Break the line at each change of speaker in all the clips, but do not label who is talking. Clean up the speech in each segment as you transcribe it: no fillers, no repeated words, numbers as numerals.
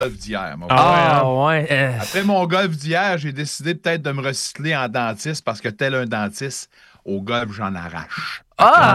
d'hier.
Ouais.
Après mon golf d'hier, j'ai décidé peut-être de me recycler en dentiste parce que tel un dentiste, au golf, j'en arrache.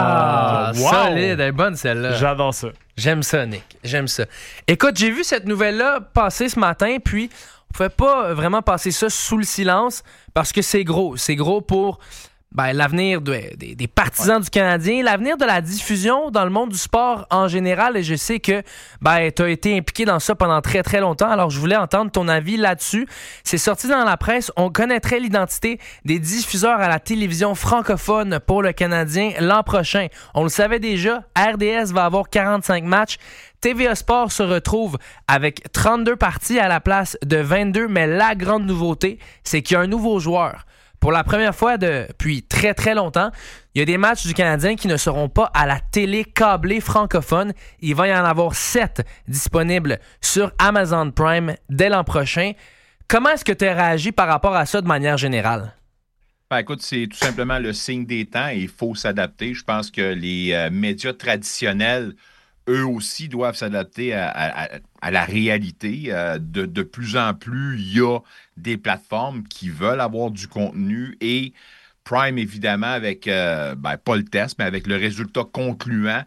Wow!
Solide, elle est bonne celle-là.
J'adore ça.
J'aime ça, Nick. J'aime ça. Écoute, j'ai vu cette nouvelle-là passer ce matin, puis on pouvait pas vraiment passer ça sous le silence parce que c'est gros. C'est gros pour l'avenir des partisans du Canadien, l'avenir de la diffusion dans le monde du sport en général. Et je sais que tu as été impliqué dans ça pendant très, très longtemps. Alors, je voulais entendre ton avis là-dessus. C'est sorti dans la presse. On connaîtrait l'identité des diffuseurs à la télévision francophone pour le Canadien l'an prochain. On le savait déjà, RDS va avoir 45 matchs. TVA Sport se retrouve avec 32 parties à la place de 22, mais la grande nouveauté, c'est qu'il y a un nouveau joueur. Pour la première fois depuis très, très longtemps, il y a des matchs du Canadien qui ne seront pas à la télé câblée francophone. Il va y en avoir 7 disponibles sur Amazon Prime dès l'an prochain. Comment est-ce que tu as réagi par rapport à ça de manière générale?
Écoute, c'est tout simplement le signe des temps et il faut s'adapter. Je pense que les médias traditionnels, eux aussi, doivent s'adapter à la réalité. De plus en plus, il y a des plateformes qui veulent avoir du contenu et Prime, évidemment, avec, pas le test, mais avec le résultat concluant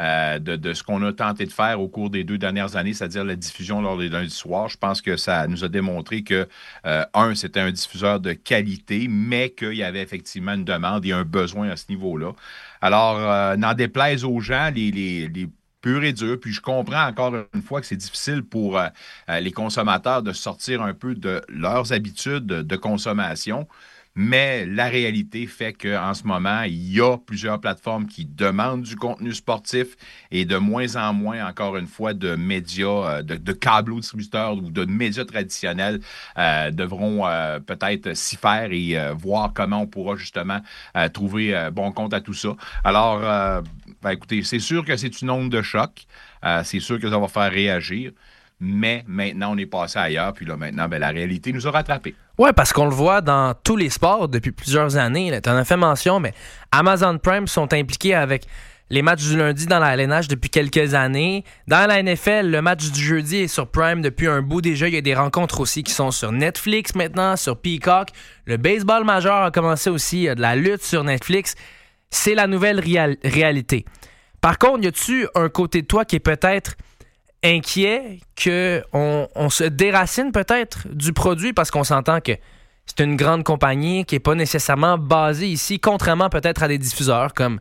de ce qu'on a tenté de faire au cours des 2 dernières années, c'est-à-dire la diffusion lors des lundis soirs. Je pense que ça nous a démontré que, c'était un diffuseur de qualité, mais qu'il y avait effectivement une demande et un besoin à ce niveau-là. Alors, n'en déplaise aux gens, les pur et dur. Puis je comprends encore une fois que c'est difficile pour les consommateurs de sortir un peu de leurs habitudes de consommation. Mais la réalité fait qu'en ce moment, il y a plusieurs plateformes qui demandent du contenu sportif et de moins en moins, encore une fois, de médias, de câbleaux distributeurs ou de médias traditionnels devront peut-être s'y faire et voir comment on pourra justement trouver bon compte à tout ça. Alors, écoutez, c'est sûr que c'est une onde de choc. C'est sûr que ça va faire réagir. Mais maintenant, on est passé ailleurs. Puis là, maintenant, la réalité nous a rattrapés.
Oui, parce qu'on le voit dans tous les sports depuis plusieurs années. Tu en as fait mention, mais Amazon Prime sont impliqués avec les matchs du lundi dans la LNH depuis quelques années. Dans la NFL, le match du jeudi est sur Prime depuis un bout déjà. Il y a des rencontres aussi qui sont sur Netflix maintenant, sur Peacock. Le baseball majeur a commencé aussi. Il y a de la lutte sur Netflix. C'est la nouvelle réalité. Par contre, y a-tu un côté de toi qui est peut-être inquiet qu'on se déracine peut-être du produit parce qu'on s'entend que c'est une grande compagnie qui n'est pas nécessairement basée ici, contrairement peut-être à des diffuseurs comme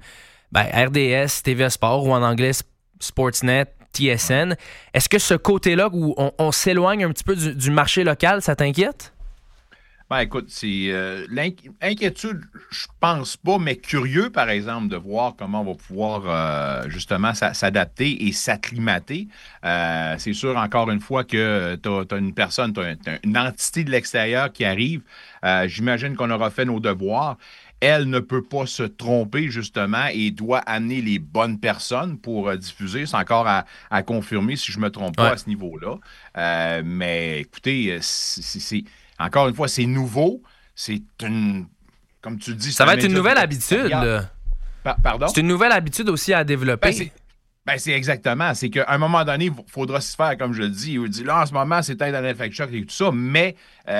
RDS, TVA Sport ou en anglais Sportsnet, TSN. Est-ce que ce côté-là où on s'éloigne un petit peu du marché local, ça t'inquiète?
Écoute, c'est l'inquiétude, je pense pas, mais curieux, par exemple, de voir comment on va pouvoir justement s'adapter et s'acclimater. C'est sûr, encore une fois, que tu as une personne, tu as une entité de l'extérieur qui arrive. J'imagine qu'on aura fait nos devoirs. Elle ne peut pas se tromper, justement, et doit amener les bonnes personnes pour diffuser. C'est encore à confirmer si je ne me trompe pas à ce niveau-là. Mais écoutez, encore une fois, c'est nouveau. C'est comme tu le dis...
Ça va être une nouvelle habitude, là.
Pardon?
C'est une nouvelle habitude aussi à développer.
C'est exactement. C'est qu'à un moment donné, il faudra se faire, comme je le dis. Il dit, là, en ce moment, c'est peut-être un effet choc et tout ça, mais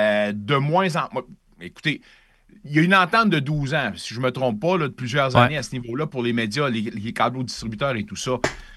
de moins en moins... Écoutez, il y a une entente de 12 ans, si je ne me trompe pas, là, de plusieurs années à ce niveau-là pour les médias, les câbles distributeurs et tout ça.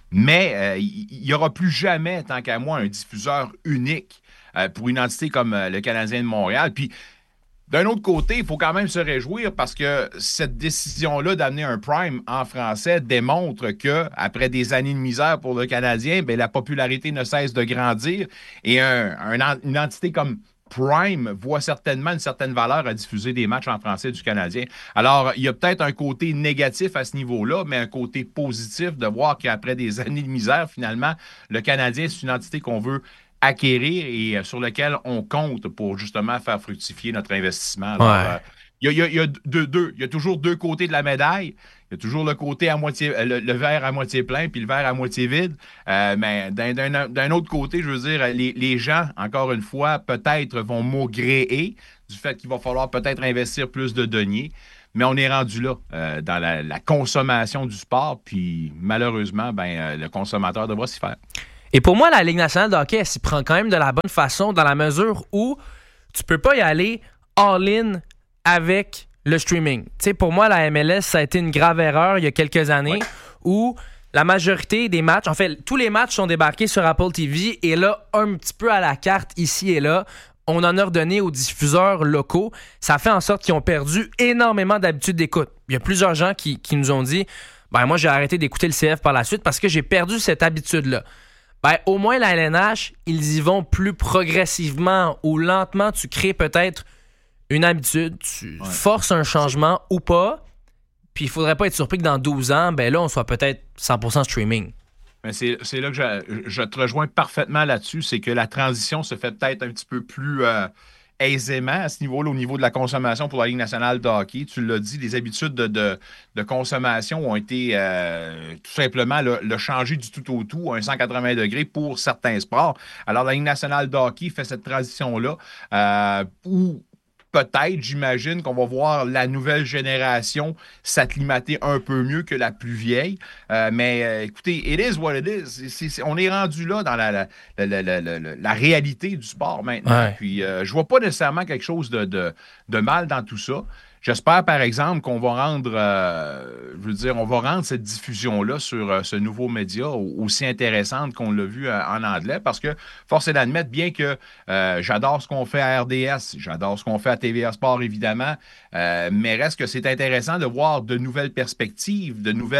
Mais il n'y aura plus jamais, tant qu'à moi, un diffuseur unique pour une entité comme le Canadien de Montréal. Puis, d'un autre côté, il faut quand même se réjouir parce que cette décision-là d'amener un Prime en français démontre qu'après des années de misère pour le Canadien, la popularité ne cesse de grandir et une entité comme Prime voit certainement une certaine valeur à diffuser des matchs en français du Canadien. Alors, il y a peut-être un côté négatif à ce niveau-là, mais un côté positif de voir qu'après des années de misère, finalement, le Canadien, c'est une entité qu'on veut acquérir et sur lequel on compte pour justement faire fructifier notre investissement. Alors, il y a toujours deux côtés de la médaille. Il y a toujours le côté à moitié, le verre à moitié plein puis le verre à moitié vide. Mais d'un autre côté, je veux dire, les gens, encore une fois, peut-être vont maugréer du fait qu'il va falloir peut-être investir plus de deniers. Mais on est rendu là, dans la consommation du sport. Puis malheureusement, le consommateur devra s'y faire.
Et pour moi, la Ligue nationale de hockey, elle s'y prend quand même de la bonne façon dans la mesure où tu peux pas y aller all-in avec le streaming. Tu sais, pour moi, la MLS, ça a été une grave erreur il y a quelques années où la majorité des matchs, en fait, tous les matchs sont débarqués sur Apple TV et là, un petit peu à la carte ici et là, on en a redonné aux diffuseurs locaux. Ça fait en sorte qu'ils ont perdu énormément d'habitude d'écoute. Il y a plusieurs gens qui nous ont dit « Ben moi, j'ai arrêté d'écouter le CF par la suite parce que j'ai perdu cette habitude-là. » Ben, au moins, la LNH, ils y vont plus progressivement ou lentement. Tu crées peut-être une habitude, tu forces un changement ou pas. Puis il faudrait pas être surpris que dans 12 ans, ben là, on soit peut-être 100% streaming.
Mais c'est là que je te rejoins parfaitement là-dessus. C'est que la transition se fait peut-être un petit peu plus aisément à ce niveau-là, au niveau de la consommation pour la Ligue nationale de hockey. Tu l'as dit, les habitudes de consommation ont été tout simplement le changer du tout au tout à un 180 degrés pour certains sports. Alors, la Ligue nationale de hockey fait cette transition-là où peut-être, j'imagine, qu'on va voir la nouvelle génération s'acclimater un peu mieux que la plus vieille. Mais écoutez, it is what it is. On est rendu là dans la réalité du sport maintenant.
Ouais.
Puis, je vois pas nécessairement quelque chose de mal dans tout ça. J'espère, par exemple, qu'on va rendre, on va rendre cette diffusion-là sur ce nouveau média aussi intéressante qu'on l'a vu en anglais, parce que force est d'admettre, bien que j'adore ce qu'on fait à RDS, j'adore ce qu'on fait à TVA Sport, évidemment, mais reste que c'est intéressant de voir de nouvelles perspectives, de nouveaux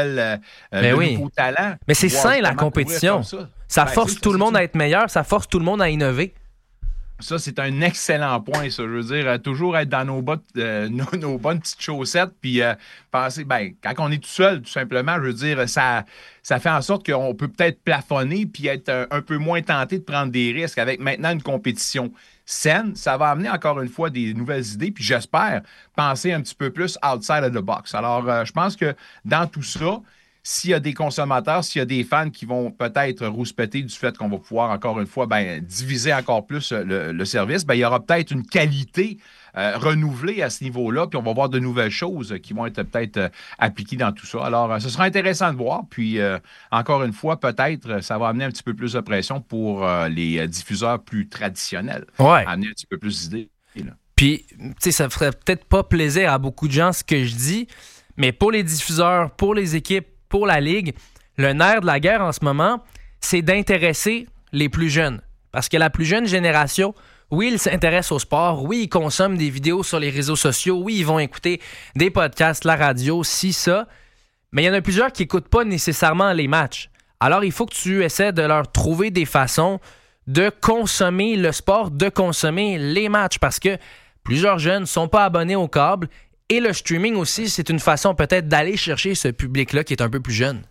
talents.
Mais c'est sain, la compétition. Ça force tout le monde à être meilleur, ça force tout le monde à innover.
Ça, c'est un excellent point, ça. Je veux dire, toujours être dans nos bonnes petites chaussettes, puis penser, quand on est tout seul, tout simplement, je veux dire, ça fait en sorte qu'on peut peut-être plafonner puis être un peu moins tenté de prendre des risques avec maintenant une compétition saine. Ça va amener encore une fois des nouvelles idées, puis j'espère penser un petit peu plus outside of the box. Alors, je pense que dans tout ça, s'il y a des consommateurs, s'il y a des fans qui vont peut-être rouspéter du fait qu'on va pouvoir, encore une fois, diviser encore plus le service, il y aura peut-être une qualité renouvelée à ce niveau-là, puis on va voir de nouvelles choses qui vont être peut-être appliquées dans tout ça. Alors, ce sera intéressant de voir, puis encore une fois, peut-être, ça va amener un petit peu plus de pression pour les diffuseurs plus traditionnels.
Ouais.
Amener un petit peu plus d'idées.
Puis, tu sais, ça ferait peut-être pas plaisir à beaucoup de gens ce que je dis, mais pour les diffuseurs, pour les équipes, pour la Ligue, le nerf de la guerre en ce moment, c'est d'intéresser les plus jeunes. Parce que la plus jeune génération, oui, ils s'intéressent au sport, oui, ils consomment des vidéos sur les réseaux sociaux, oui, ils vont écouter des podcasts, la radio, ça, mais il y en a plusieurs qui n'écoutent pas nécessairement les matchs. Alors, il faut que tu essaies de leur trouver des façons de consommer le sport, de consommer les matchs, parce que plusieurs jeunes ne sont pas abonnés au câble. Et le streaming aussi, c'est une façon peut-être d'aller chercher ce public-là qui est un peu plus jeune.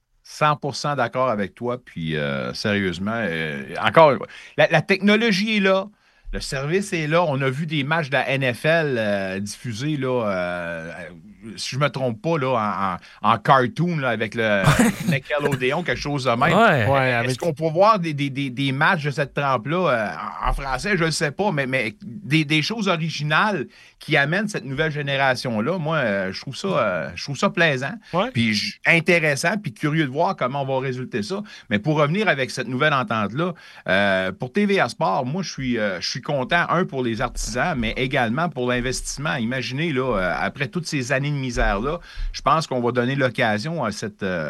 100% d'accord avec toi. Puis, sérieusement, encore, la technologie est là. Le service est là. On a vu des matchs de la NFL diffusés, là, si je ne me trompe pas, là, en cartoon là, avec le Nickelodeon, quelque chose de même. Est-ce qu'on peut voir des matchs de cette trempe-là en français? Je ne sais pas, mais des choses originales qui amènent cette nouvelle génération-là, moi, je trouve ça plaisant, puis intéressant, puis curieux de voir comment on va résulter ça. Mais pour revenir avec cette nouvelle entente-là, pour TVA Sport, moi, je suis content, pour les artisans, mais également pour l'investissement. Imaginez, là, après toutes ces années de misère-là, je pense qu'on va donner l'occasion à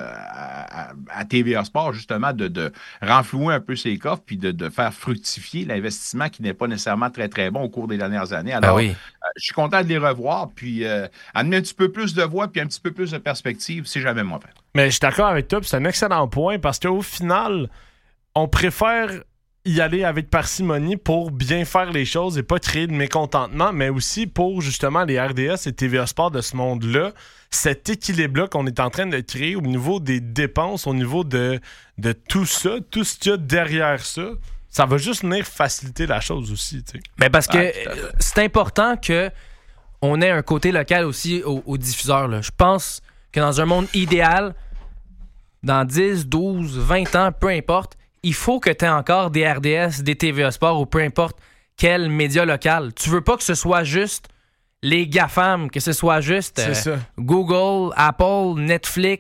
TVA Sport, justement, de renflouer un peu ses coffres puis de faire fructifier l'investissement qui n'est pas nécessairement très, très bon au cours des dernières années. Alors, je suis content de les revoir, puis amener un petit peu plus de voix puis un petit peu plus de perspective, c'est jamais mauvais.
Mais je suis d'accord avec toi, puis c'est un excellent point, parce qu'au final, on préfère y aller avec parcimonie pour bien faire les choses et pas créer de mécontentement, mais aussi pour justement les RDS et TVA Sport de ce monde-là, cet équilibre-là qu'on est en train de créer au niveau des dépenses, au niveau de tout ça, tout ce qu'il y a derrière ça, ça va juste venir faciliter la chose aussi. Tu sais.
Mais parce que c'est important qu'on ait un côté local aussi aux diffuseurs. Là. Je pense que dans un monde idéal, dans 10, 12, 20 ans, peu importe, il faut que tu aies encore des RDS, des TVA Sport ou peu importe quel média local. Tu veux pas que ce soit juste les GAFAM, que ce soit juste Google, Apple, Netflix,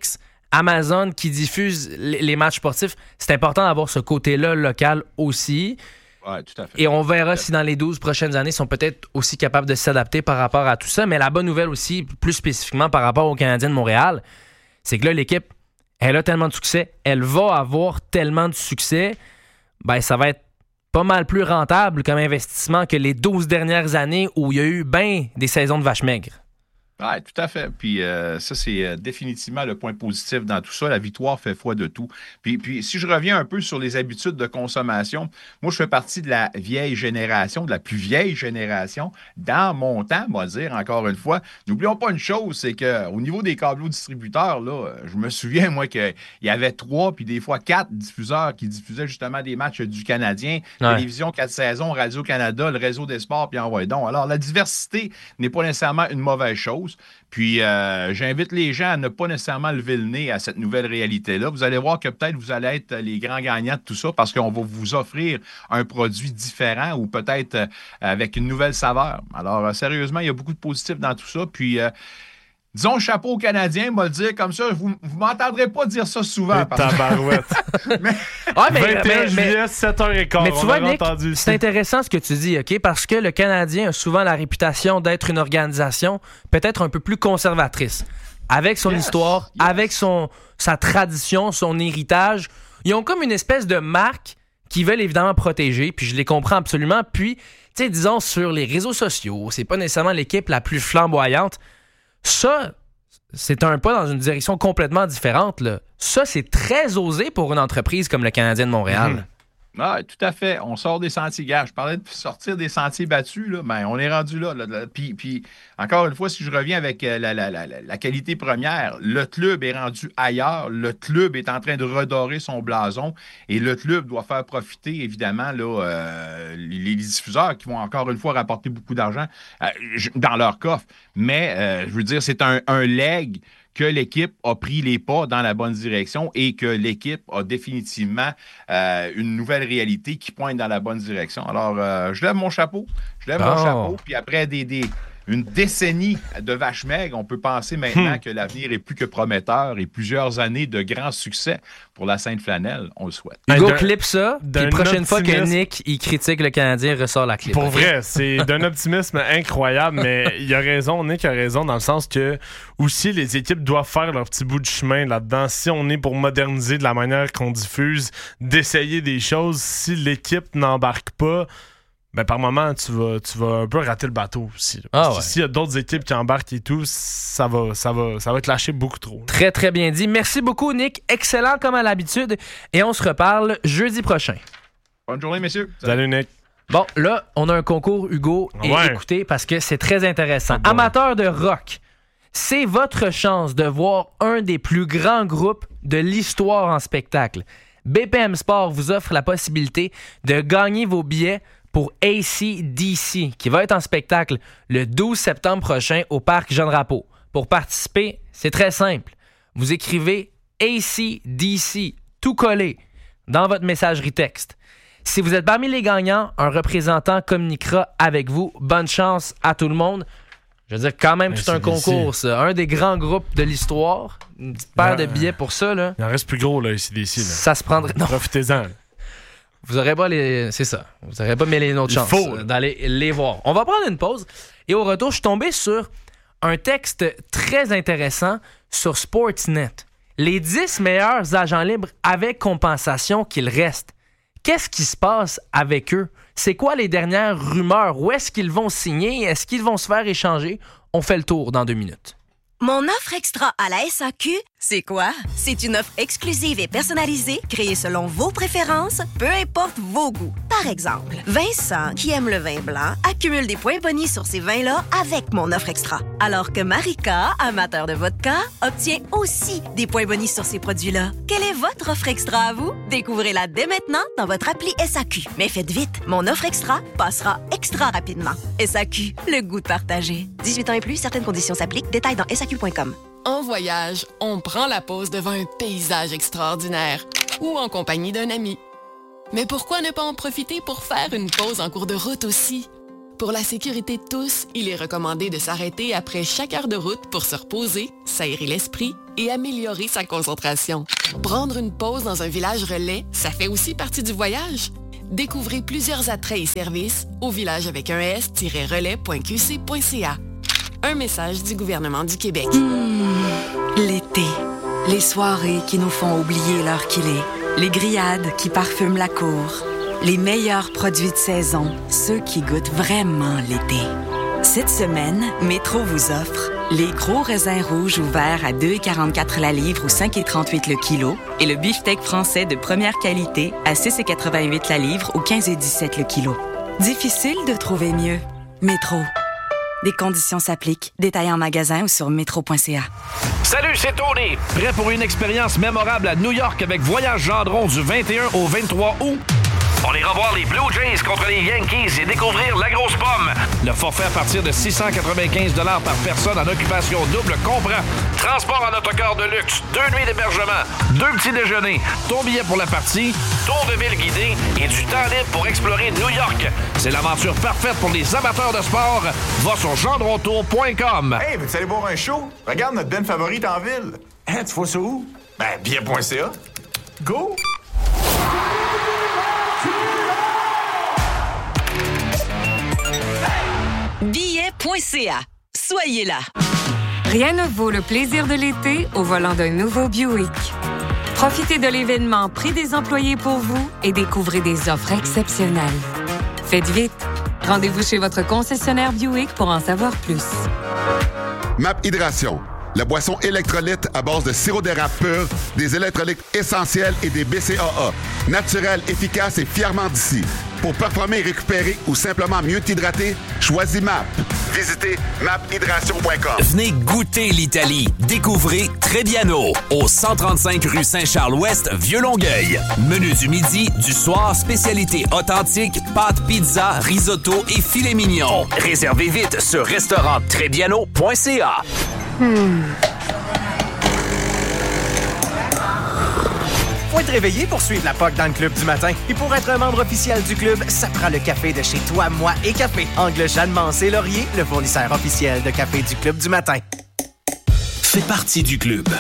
Amazon qui diffuse les matchs sportifs, c'est important d'avoir ce côté-là local aussi.
Oui, tout à fait.
Et on verra si dans les 12 prochaines années, ils sont peut-être aussi capables de s'adapter par rapport à tout ça. Mais la bonne nouvelle aussi, plus spécifiquement par rapport aux Canadiens de Montréal, c'est que là, l'équipe, elle a tellement de succès, elle va avoir tellement de succès, ben ça va être pas mal plus rentable comme investissement que les 12 dernières années où il y a eu des saisons de vaches maigres.
Oui, tout à fait. Puis ça, c'est définitivement le point positif dans tout ça. La victoire fait foi de tout. Puis si je reviens un peu sur les habitudes de consommation, moi, je fais partie de la vieille génération, de la plus vieille génération. Dans mon temps, on va dire, encore une fois, n'oublions pas une chose, c'est qu'au niveau des câbleaux distributeurs, là, je me souviens, moi, qu'il y avait 3 puis des fois 4 diffuseurs qui diffusaient justement des matchs du Canadien. Ouais. Télévision 4 saisons, Radio-Canada, le réseau des sports, puis envoyez donc. Alors, la diversité n'est pas nécessairement une mauvaise chose. Puis, j'invite les gens à ne pas nécessairement lever le nez à cette nouvelle réalité-là. Vous allez voir que peut-être vous allez être les grands gagnants de tout ça parce qu'on va vous offrir un produit différent ou peut-être avec une nouvelle saveur. Alors, sérieusement, il y a beaucoup de positifs dans tout ça. Puis, disons chapeau aux Canadiens, moi le dire comme ça, vous ne m'entendrez pas dire ça souvent.
Tabarouette.
mais
21 juillet, 7h15.
Mais tu vois, Nick, c'est intéressant ce que tu dis, OK? Parce que le Canadien a souvent la réputation d'être une organisation peut-être un peu plus conservatrice. Avec son histoire, avec sa tradition, son héritage. Ils ont comme une espèce de marque qu'ils veulent évidemment protéger, puis je les comprends absolument. Puis, tu sais, disons, sur les réseaux sociaux, c'est pas nécessairement l'équipe la plus flamboyante. Ça, c'est un pas dans une direction complètement différente, là. Ça, c'est très osé pour une entreprise comme le Canadien de Montréal.
Ah, tout à fait. On sort des sentiers gars. Je parlais de sortir des sentiers battus, là. Ben, on est rendu là. Puis, encore une fois, si je reviens avec la qualité première, le club est rendu ailleurs. Le club est en train de redorer son blason et le club doit faire profiter, évidemment, là, les diffuseurs qui vont encore une fois rapporter beaucoup d'argent dans leur coffre. Mais, je veux dire, c'est un leg que l'équipe a pris les pas dans la bonne direction et que l'équipe a définitivement une nouvelle réalité qui pointe dans la bonne direction. Alors, je lève mon chapeau. Puis après une décennie de vaches maigres, on peut penser maintenant que l'avenir est plus que prometteur et plusieurs années de grands succès pour la Sainte-Flanelle, on le souhaite.
Hugo clip ça, puis la prochaine fois que Nick il critique le Canadien, ressort la clip.
Pour vrai, c'est d'un optimisme incroyable, mais il a raison, Nick a raison dans le sens que aussi les équipes doivent faire leur petit bout de chemin là-dedans. Si on est pour moderniser de la manière qu'on diffuse, d'essayer des choses, si l'équipe n'embarque pas, ben par moment, tu vas un peu rater le bateau aussi. S'il y a d'autres équipes qui embarquent et tout, ça va être lâché beaucoup trop.
Très, très bien dit. Merci beaucoup, Nick. Excellent comme à l'habitude. Et on se reparle jeudi prochain.
Bonne journée, messieurs.
Salut Nick.
Bon, là, on a un concours, Hugo. Et écoutez, parce que c'est très intéressant. Amateur de rock, c'est votre chance de voir un des plus grands groupes de l'histoire en spectacle. BPM Sport vous offre la possibilité de gagner vos billets pour AC/DC, qui va être en spectacle le 12 septembre prochain au Parc Jean-Drapeau. Pour participer, c'est très simple. Vous écrivez AC/DC, tout collé, dans votre messagerie texte. Si vous êtes parmi les gagnants, un représentant communiquera avec vous. Bonne chance à tout le monde. Je veux dire, quand même, c'est un concours, ça. Un des grands groupes de l'histoire. Une petite paire de billets pour ça, là.
Il en reste plus gros, là, AC/DC.
Ça se prendrait... Non.
Profitez-en.
Vous n'aurez pas c'est ça. Vous n'aurez pas mêlé une autre chance d'aller les voir. On va prendre une pause et au retour, je suis tombé sur un texte très intéressant sur Sportsnet. Les 10 meilleurs agents libres avec compensation qu'il reste. Qu'est-ce qui se passe avec eux? C'est quoi les dernières rumeurs? Où est-ce qu'ils vont signer? Est-ce qu'ils vont se faire échanger? On fait le tour dans 2 minutes.
Mon offre extra à la SAQ, c'est quoi? C'est une offre exclusive et personnalisée, créée selon vos préférences, peu importe vos goûts. Par exemple, Vincent, qui aime le vin blanc, accumule des points bonus sur ces vins-là avec mon offre extra. Alors que Marika, amateur de vodka, obtient aussi des points bonus sur ces produits-là. Quelle est votre offre extra à vous? Découvrez-la dès maintenant dans votre appli SAQ. Mais faites vite, mon offre extra passera extra rapidement. SAQ, le goût de partager. 18 ans et plus, certaines conditions s'appliquent. Détails dans SAQ.com.
En voyage, on prend la pause devant un paysage extraordinaire ou en compagnie d'un ami. Mais pourquoi ne pas en profiter pour faire une pause en cours de route aussi? Pour la sécurité de tous, il est recommandé de s'arrêter après chaque heure de route pour se reposer, s'aérer l'esprit et améliorer sa concentration. Prendre une pause dans un village relais, ça fait aussi partie du voyage. Découvrez plusieurs attraits et services au village avec un s-relais.qc.ca. Un message du gouvernement du Québec.
L'été. Les soirées qui nous font oublier l'heure qu'il est. Les grillades qui parfument la cour. Les meilleurs produits de saison. Ceux qui goûtent vraiment l'été. Cette semaine, Métro vous offre les gros raisins rouges ouverts à 2,44 la livre ou 5,38 le kilo et le beefsteak français de première qualité à 6,88 la livre ou 15,17 le kilo. Difficile de trouver mieux. Métro. Des conditions s'appliquent. Détails en magasin ou sur métro.ca.
Salut, c'est Tony. Prêt pour une expérience mémorable à New York avec Voyage Gendron du 21 au 23 août? On ira voir les Blue Jays contre les Yankees et découvrir la grosse pomme. Le forfait à partir de 695 $ par personne en occupation double comprend transport en autocar de luxe, 2 nuits d'hébergement, 2 petits déjeuners, ton billet pour la partie, tour de ville guidé et du temps libre pour explorer New York. C'est l'aventure parfaite pour les amateurs de sport. Va sur gendrontour.com.
Hey, veux-tu aller voir un show? Regarde notre band favorite en ville. Hein, tu vois ça où? Ben, billet.ca. Go!
Billet.ca. Soyez là.
Rien ne vaut le plaisir de l'été au volant d'un nouveau Buick. Profitez de l'événement Prix des employés pour vous et découvrez des offres exceptionnelles. Faites vite. Rendez-vous chez votre concessionnaire Buick pour en savoir plus.
MAP Hydration, la boisson électrolyte à base de sirop d'érable pur, des électrolytes essentiels et des BCAA. Naturel, efficace et fièrement d'ici. Pour performer et récupérer ou simplement mieux t'hydrater, choisis MAP. Visitez maphydration.com.
Venez goûter l'Italie. Découvrez Trebbiano au 135 rue Saint-Charles-Ouest, Vieux-Longueuil. Menu du midi, du soir, spécialité authentique, pâtes, pizza, risotto et filet mignon. Réservez vite sur restauranttrebbiano.ca.
Faut être réveillé pour suivre la POC dans le club du matin. Et pour être un membre officiel du club, ça prend le café de chez Toi, Moi et Café. Angle Jeanne Mancé Laurier, le fournisseur officiel de café du club du matin.
Fais partie du club.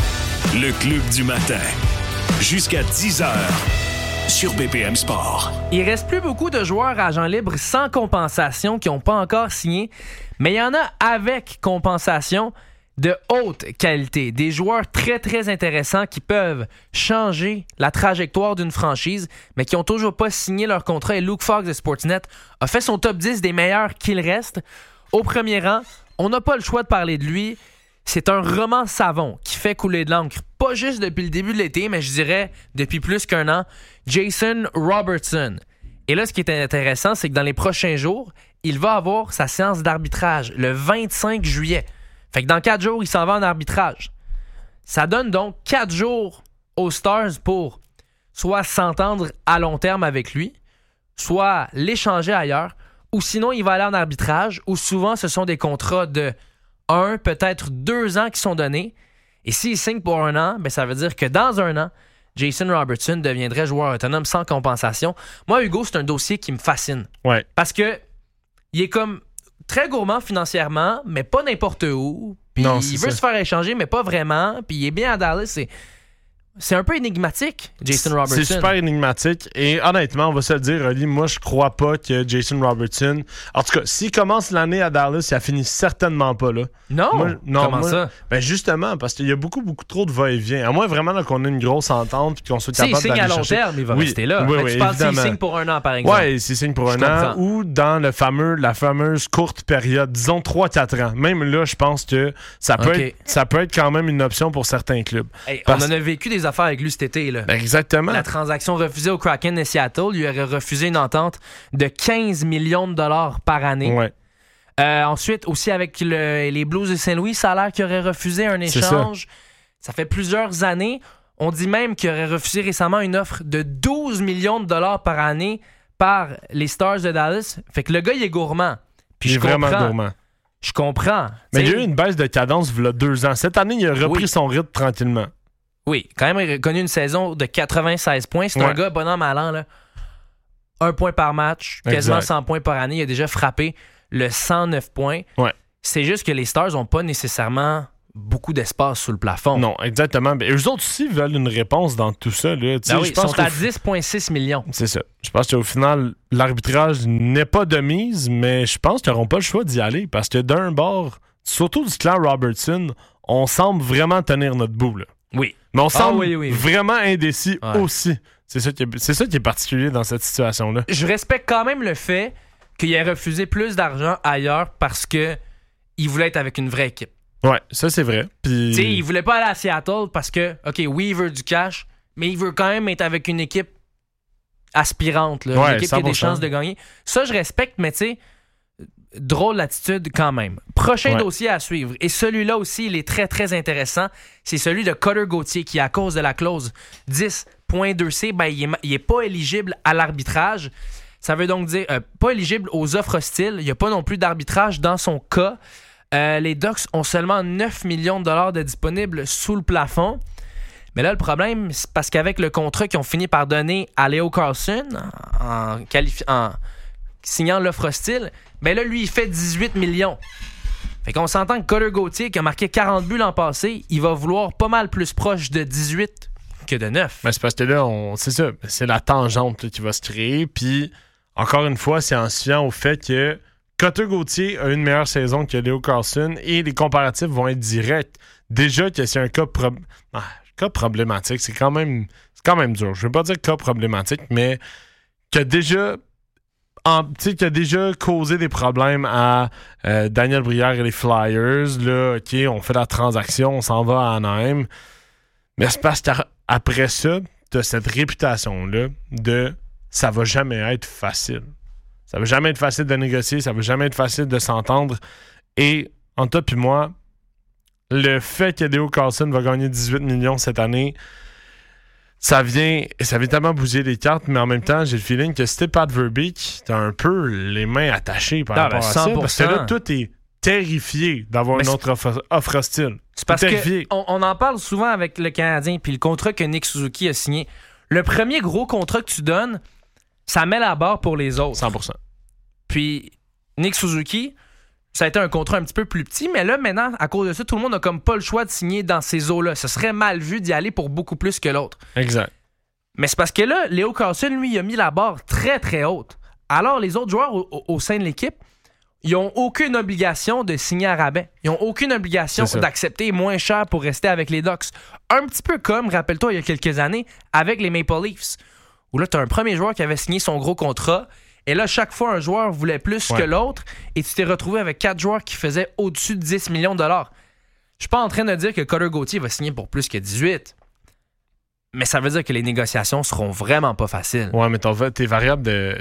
Le club du matin. Jusqu'à 10h sur BPM Sport.
Il reste plus beaucoup de joueurs à agent libre sans compensation qui n'ont pas encore signé, mais il y en a avec compensation de haute qualité. Des joueurs très, très intéressants qui peuvent changer la trajectoire d'une franchise, mais qui n'ont toujours pas signé leur contrat. Et Luke Fox de Sportsnet a fait son top 10 des meilleurs qu'il reste. Au premier rang, on n'a pas le choix de parler de lui. C'est un roman savon qui fait couler de l'encre, pas juste depuis le début de l'été, mais je dirais depuis plus qu'un an. Jason Robertson. Et là, ce qui est intéressant, c'est que dans les prochains jours, il va avoir sa séance d'arbitrage le 25 juillet. Fait que dans 4 jours, il s'en va en arbitrage. Ça donne donc 4 jours aux Stars pour soit s'entendre à long terme avec lui, soit l'échanger ailleurs, ou sinon il va aller en arbitrage, où souvent ce sont des contrats de 1, peut-être 2 ans qui sont donnés. Et s'il signe pour 1 an, ben ça veut dire que dans 1 an, Jason Robertson deviendrait joueur autonome sans compensation. Moi, Hugo, c'est un dossier qui me fascine.
Ouais.
Parce que il est comme très gourmand financièrement, mais pas n'importe où. Puis il veut se faire échanger, mais pas vraiment. Puis il est bien à Dallas. C'est un peu énigmatique, Jason Robertson.
C'est super énigmatique. Et honnêtement, on va se le dire, Oli, moi, je crois pas que Jason Robertson... En tout cas, s'il commence l'année à Dallas, il finit certainement pas là.
Non? Comment ça?
Ben justement, parce qu'il y a beaucoup trop de va-et-vient. À moins vraiment là, qu'on ait une grosse entente et qu'on soit capable d'aller chercher...
S'il signe à long terme, il va rester là.
Oui,
tu parles s'il signe pour 1 an, par exemple.
Oui, s'il signe pour 1 an ou dans la fameuse courte période, disons 3-4 ans. Même là, je pense que ça peut être quand même une option pour certains clubs.
Hey, on en a vécu des affaires avec lui cet été. Là.
Ben exactement.
La transaction refusée au Kraken de Seattle lui aurait refusé une entente de 15 millions de dollars par année.
Ouais.
Ensuite, aussi avec les Blues de Saint-Louis, ça a l'air qu'il aurait refusé un échange. Ça fait plusieurs années. On dit même qu'il aurait refusé récemment une offre de 12 millions de dollars par année par les Stars de Dallas. Fait que le gars, il est gourmand. Puis
il est vraiment gourmand.
Je comprends.
Mais il y a eu une baisse de cadence il y a 2 ans. Cette année, il a repris son rythme tranquillement.
Oui, quand même, il a connu une saison de 96 points. C'est un gars, bon an, mal an, là. 1 point par match, quasiment 100 points par année. Il a déjà frappé le 109 points.
Ouais.
C'est juste que les Stars n'ont pas nécessairement beaucoup d'espace sous le plafond.
Non, exactement. Mais eux autres aussi veulent une réponse dans tout ça. Là.
Ben oui, ils sont à 10,6 millions.
C'est ça. Je pense qu'au final, l'arbitrage n'est pas de mise, mais je pense qu'ils n'auront pas le choix d'y aller parce que d'un bord, surtout du clan Robertson, on semble vraiment tenir notre bout. Là.
Oui.
Mais on semble
oui.
vraiment indécis aussi. C'est ça qui est particulier dans cette situation-là.
Je respecte quand même le fait qu'il ait refusé plus d'argent ailleurs parce que il voulait être avec une vraie équipe.
Ouais, ça c'est vrai. Puis...
Tu sais, il voulait pas aller à Seattle parce que, OK, oui, il veut du cash, mais il veut quand même être avec une équipe aspirante, là, une équipe qui a des chances de gagner. Ça, je respecte, mais tu sais, drôle d'attitude quand même. Prochain dossier à suivre, et celui-là aussi, il est très, très intéressant, c'est celui de Cutter Gauthier qui, à cause de la clause 10.2c, ben, il est pas éligible à l'arbitrage. Ça veut donc dire pas éligible aux offres hostiles. Il n'y a pas non plus d'arbitrage dans son cas. Les Ducks ont seulement 9 millions de dollars de disponibles sous le plafond. Mais là, le problème, c'est parce qu'avec le contrat qu'ils ont fini par donner à Leo Carlson en signant l'offre hostile, ben là, lui, il fait 18 millions. Fait qu'on s'entend que Cutter Gauthier, qui a marqué 40 buts l'an passé, il va vouloir pas mal plus proche de 18 que de 9.
Mais c'est parce que là, c'est ça. C'est la tangente là, qui va se créer. Puis, encore une fois, c'est en se fiant au fait que Cutter Gauthier a une meilleure saison que Leo Carlson et les comparatifs vont être directs. Déjà que c'est un cas problématique, c'est quand même dur. Je ne veux pas dire cas problématique, mais qui a déjà causé des problèmes à Daniel Brière et les Flyers. Là, OK, on fait la transaction, on s'en va à Anaheim. Mais c'est parce qu'après ça, tu as cette réputation-là de ça va jamais être facile. Ça va jamais être facile de négocier, ça va jamais être facile de s'entendre. Et entre toi et moi, le fait que Leo Carlson va gagner 18 millions cette année, ça vient tellement bouger les cartes, mais en même temps, j'ai le feeling que si t'es Pat Verbeek, t'as un peu les mains attachées par rapport à ça. Parce que là, tout est terrifié d'avoir une autre offre hostile.
C'est parce qu'on en parle souvent avec le Canadien, puis le contrat que Nick Suzuki a signé. Le premier gros contrat que tu donnes, ça met la barre pour les autres.
100%.
Puis Nick Suzuki, ça a été un contrat un petit peu plus petit, mais là, maintenant, à cause de ça, tout le monde n'a comme pas le choix de signer dans ces eaux-là. Ce serait mal vu d'y aller pour beaucoup plus que l'autre.
Exact.
Mais c'est parce que là, Leo Carlson, lui, il a mis la barre très, très haute. Alors, les autres joueurs au sein de l'équipe, ils n'ont aucune obligation de signer à rabais. Ils n'ont aucune obligation d'accepter moins cher pour rester avec les Ducks. Un petit peu comme, rappelle-toi, il y a quelques années, avec les Maple Leafs, où là, tu as un premier joueur qui avait signé son gros contrat, et là, chaque fois, un joueur voulait plus que l'autre, et tu t'es retrouvé avec 4 joueurs qui faisaient au-dessus de 10 millions de dollars. Je suis pas en train de dire que Cutter Gauthier va signer pour plus que 18, mais ça veut dire que les négociations seront vraiment pas faciles.
Ouais, mais les variables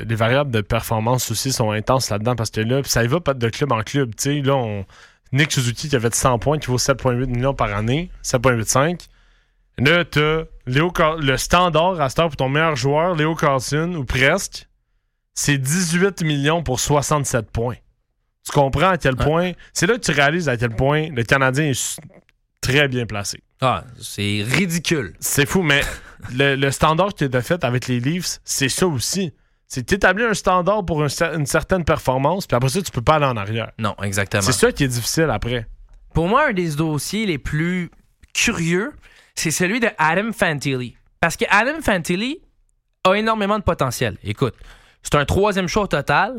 de performance aussi sont intenses là-dedans, parce que là, ça y va pas de club en club. Tu sais, là, Nick Suzuki qui avait 100 points, qui vaut 7,8 millions par année, 7,85. Là, t'as le standard à cette heure pour ton meilleur joueur, Leo Carlson, ou presque, c'est 18 millions pour 67 points. Tu comprends à quel point... C'est là que tu réalises à quel point le Canadien est très bien placé.
Ah, c'est ridicule.
C'est fou, mais le standard que tu as fait avec les Leafs, c'est ça aussi. C'est d'établir un standard pour une certaine performance, puis après ça, tu peux pas aller en arrière.
Non, exactement.
C'est ça qui est difficile après.
Pour moi, un des dossiers les plus curieux, c'est celui de Adam Fantilli. Parce que Adam Fantilli a énormément de potentiel. Écoute, c'est un 3e choix au total.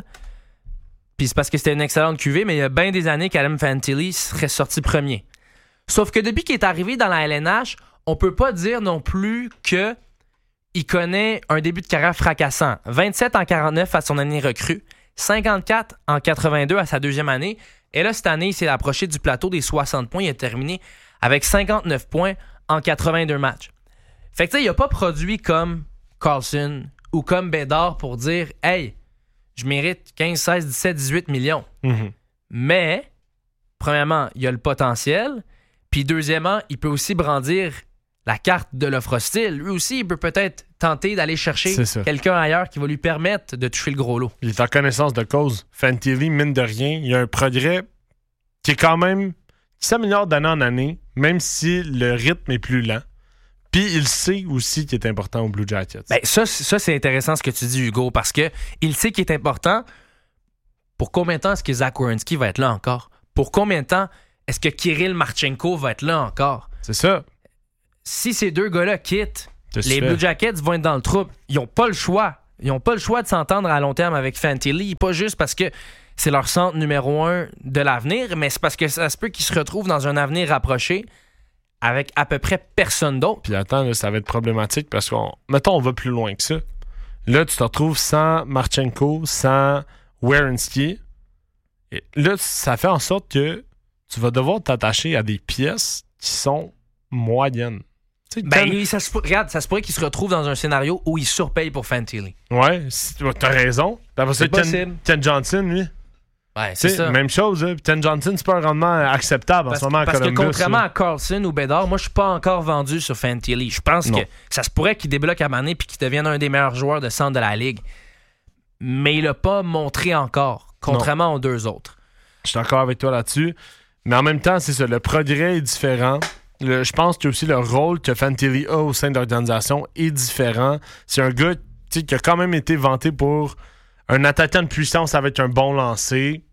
Puis c'est parce que c'était une excellente cuvée, mais il y a bien des années qu'Adam Fantilli serait sorti premier. Sauf que depuis qu'il est arrivé dans la LNH, on peut pas dire non plus que il connaît un début de carrière fracassant. 27 en 49 à son année recrue, 54 en 82 à sa 2e année. Et là, cette année, il s'est approché du plateau des 60 points. Il a terminé avec 59 points en 82 matchs. Fait que tu sais, il a pas produit comme Carlson ou comme Bédard pour dire « Hey, je mérite 15, 16, 17, 18 millions. Mm-hmm. » Mais, premièrement, il a le potentiel. Puis deuxièmement, il peut aussi brandir la carte de l'offre hostile. Lui aussi, il peut peut-être tenter d'aller chercher quelqu'un ailleurs qui va lui permettre de toucher le gros lot.
Il est en connaissance de cause. Fantilli, mine de rien, il y a un progrès qui est quand même... qui s'améliore d'année en année, même si le rythme est plus lent. Puis il sait aussi qu'il est important au Blue Jackets.
Ben, ça, c'est intéressant ce que tu dis, Hugo, parce que il sait qu'il est important. Pour combien de temps est-ce que Zach Werenski va être là encore? Pour combien de temps est-ce que Kirill Marchenko va être là encore?
C'est ça.
Si ces deux gars-là quittent, les
Blue
Jackets vont être dans le trouble. Ils n'ont pas le choix. Ils n'ont pas le choix de s'entendre à long terme avec Fantilli. Pas juste parce que c'est leur centre numéro 1 de l'avenir, mais c'est parce que ça se peut qu'ils se retrouvent dans un avenir rapproché avec à peu près personne d'autre.
Puis attends, là, ça va être problématique parce mettons, on va plus loin que ça. Là, tu te retrouves sans Marchenko, sans Werenski. Et là, ça fait en sorte que tu vas devoir t'attacher à des pièces qui sont moyennes.
Regarde, ça se pourrait qu'ils se retrouvent dans un scénario où ils surpayent pour Fantilli.
Ouais, t'as raison.
C'est possible.
Ken Johnson, lui.
Ouais, c'est ça.
Même chose. Ken Johnson, c'est pas un rendement acceptable en ce moment à Columbus.
Parce que contrairement à Carlson ou Bédard, moi, je suis pas encore vendu sur Fantilli. Je pense que ça se pourrait qu'il débloque à Mané puis qu'il devienne un des meilleurs joueurs de centre de la Ligue. Mais il l'a pas montré encore, contrairement aux deux autres.
Je suis d'accord avec toi là-dessus. Mais en même temps, c'est ça. Le progrès est différent. Je pense que aussi le rôle que Fantilli a au sein de l'organisation est différent. C'est un gars qui a quand même été vanté pour un attaquant de puissance avec un bon lancer.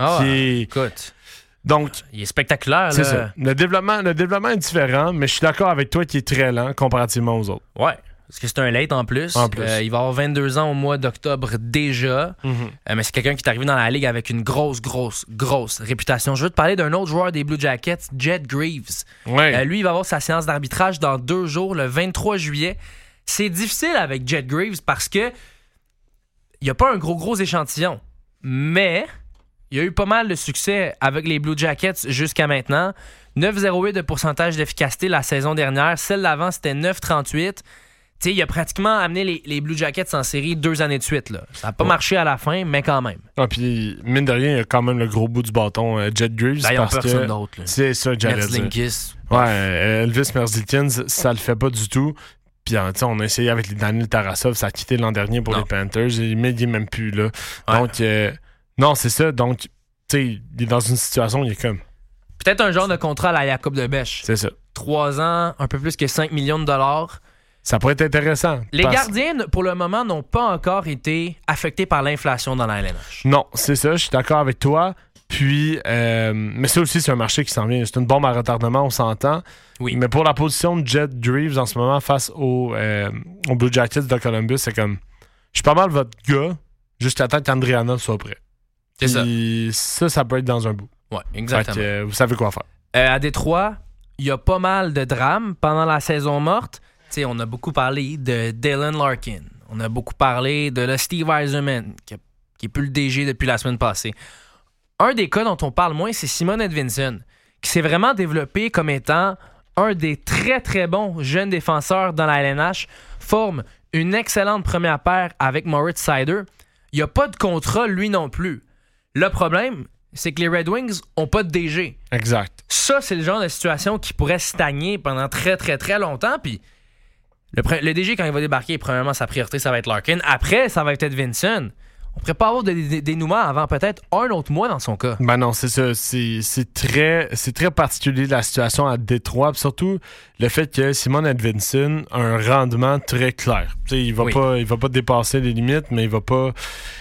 Écoute.
Donc,
il est spectaculaire.
C'est
là.
ça. Le développement est différent, mais je suis d'accord avec toi qu'il est très lent comparativement aux autres.
Ouais. Parce que c'est un late en plus. Il va avoir 22 ans au mois d'octobre déjà. Mais c'est quelqu'un qui est arrivé dans la Ligue avec une grosse réputation. Je veux te parler d'un autre joueur des Blue Jackets, Jed Greaves.
Ouais.
Lui, il va avoir sa séance d'arbitrage dans 2 jours, le 23 juillet. C'est difficile avec Jed Greaves parce que il n'y a pas un gros échantillon. Mais il y a eu pas mal de succès avec les Blue Jackets jusqu'à maintenant. 9,08 de pourcentage d'efficacité la saison dernière. Celle d'avant, c'était 9,38. T'sais, il a pratiquement amené les Blue Jackets en série 2 années de suite. Là. Ça n'a pas marché à la fin, mais quand même.
Puis, mine de rien, il y a quand même le gros bout du bâton, Jed Greaves.
Ils
parce
n'ont personne
que
d'autre. Là.
C'est ça,
Merzlikins.
Ouais, Elvis Merzlikins, ça le fait pas du tout. Puis, on a essayé avec les Daniel Tarasov, ça a quitté l'an dernier pour les Panthers, mais il n'est même plus là. Ouais. Donc, non, c'est ça. Donc, tu sais, il est dans une situation où il est comme...
Peut-être un genre de contrat à la Jacob de Bech.
C'est ça.
3 ans, un peu plus que 5 millions de dollars.
Ça pourrait être intéressant.
Les gardiens, pour le moment, n'ont pas encore été affectés par l'inflation dans la LNH.
Non, c'est ça, je suis d'accord avec toi. Puis, mais ça aussi, c'est un marché qui s'en vient. C'est une bombe à retardement, on s'entend.
Oui.
Mais pour la position de Jed Greaves en ce moment face aux Blue Jackets de Columbus, c'est comme, je suis pas mal votre gars, jusqu'à temps qu'Andriana soit prêt.
C'est
ça peut être dans un bout.
Ouais, exactement.
Fait que, vous savez quoi faire.
À Détroit, il y a pas mal de drames pendant la saison morte. T'sais, on a beaucoup parlé de Dylan Larkin. On a beaucoup parlé de Steve Yzerman, qui est plus le DG depuis la semaine passée. Un des cas dont on parle moins, c'est Simon Edvinsson, qui s'est vraiment développé comme étant un des très, très bons jeunes défenseurs dans la LNH, forme une excellente première paire avec Moritz Seider. Il n'y a pas de contrat, lui non plus. Le problème, c'est que les Red Wings n'ont pas de DG.
Exact.
Ça, c'est le genre de situation qui pourrait stagner pendant très, très, très longtemps, puis le DG, quand il va débarquer, premièrement, sa priorité, ça va être Larkin. Après, ça va être Edvinsson. On pourrait pas avoir des dénouements avant peut-être un autre mois dans son cas.
Ben non, c'est ça. C'est très particulier la situation à Détroit. Puis surtout, le fait que Simon Edvinsson a un rendement très clair. T'sais, il va pas dépasser les limites, mais il va pas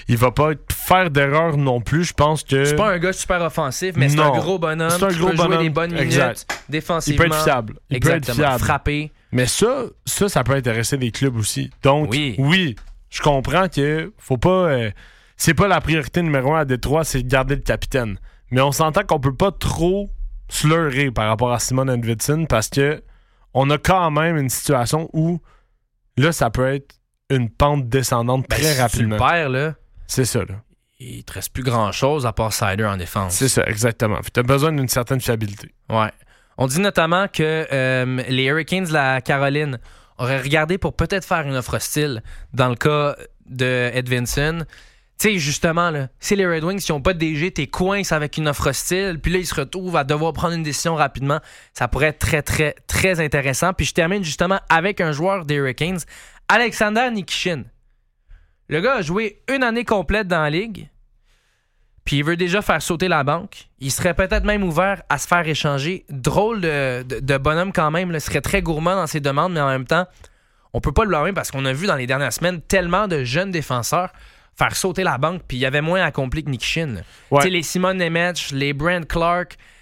faire d'erreur non plus. Je pense que...
C'est pas un gars super offensif, mais c'est un gros bonhomme. C'est un gros bonhomme. Jouer des bonnes minutes défensivement.
Il peut être fiable.
Exactement. Frapper.
Mais ça peut intéresser les clubs aussi. Donc, oui, je comprends que faut pas... c'est pas la priorité numéro 1 à Détroit, c'est de garder le capitaine. Mais on s'entend qu'on peut pas trop se leurrer par rapport à Simon Edvinsson parce que on a quand même une situation où là, ça peut être une pente descendante très rapidement.
Tu le perds, là.
C'est ça, là.
Il te reste plus grand-chose à part Seider en défense.
C'est ça, exactement. Tu as besoin d'une certaine fiabilité.
Ouais. On dit notamment que les Hurricanes de la Caroline auraient regardé pour peut-être faire une offre hostile dans le cas de Edvinsson. Tu sais, justement, là, si les Red Wings qui n'ont pas de DG, t'es coincé avec une offre hostile, puis là, ils se retrouvent à devoir prendre une décision rapidement. Ça pourrait être très, très, très intéressant. Puis je termine justement avec un joueur des Hurricanes, Alexander Nikishin. Le gars a joué 1 année complète dans la Ligue, puis il veut déjà faire sauter la banque. Il serait peut-être même ouvert à se faire échanger. Drôle de bonhomme quand même. Il serait très gourmand dans ses demandes, mais en même temps, on peut pas le blâmer parce qu'on a vu dans les dernières semaines tellement de jeunes défenseurs faire sauter la banque, puis il y avait moins accompli que Nikishin. Ouais. Tu sais, les Simon Nemec, les Brent Clark,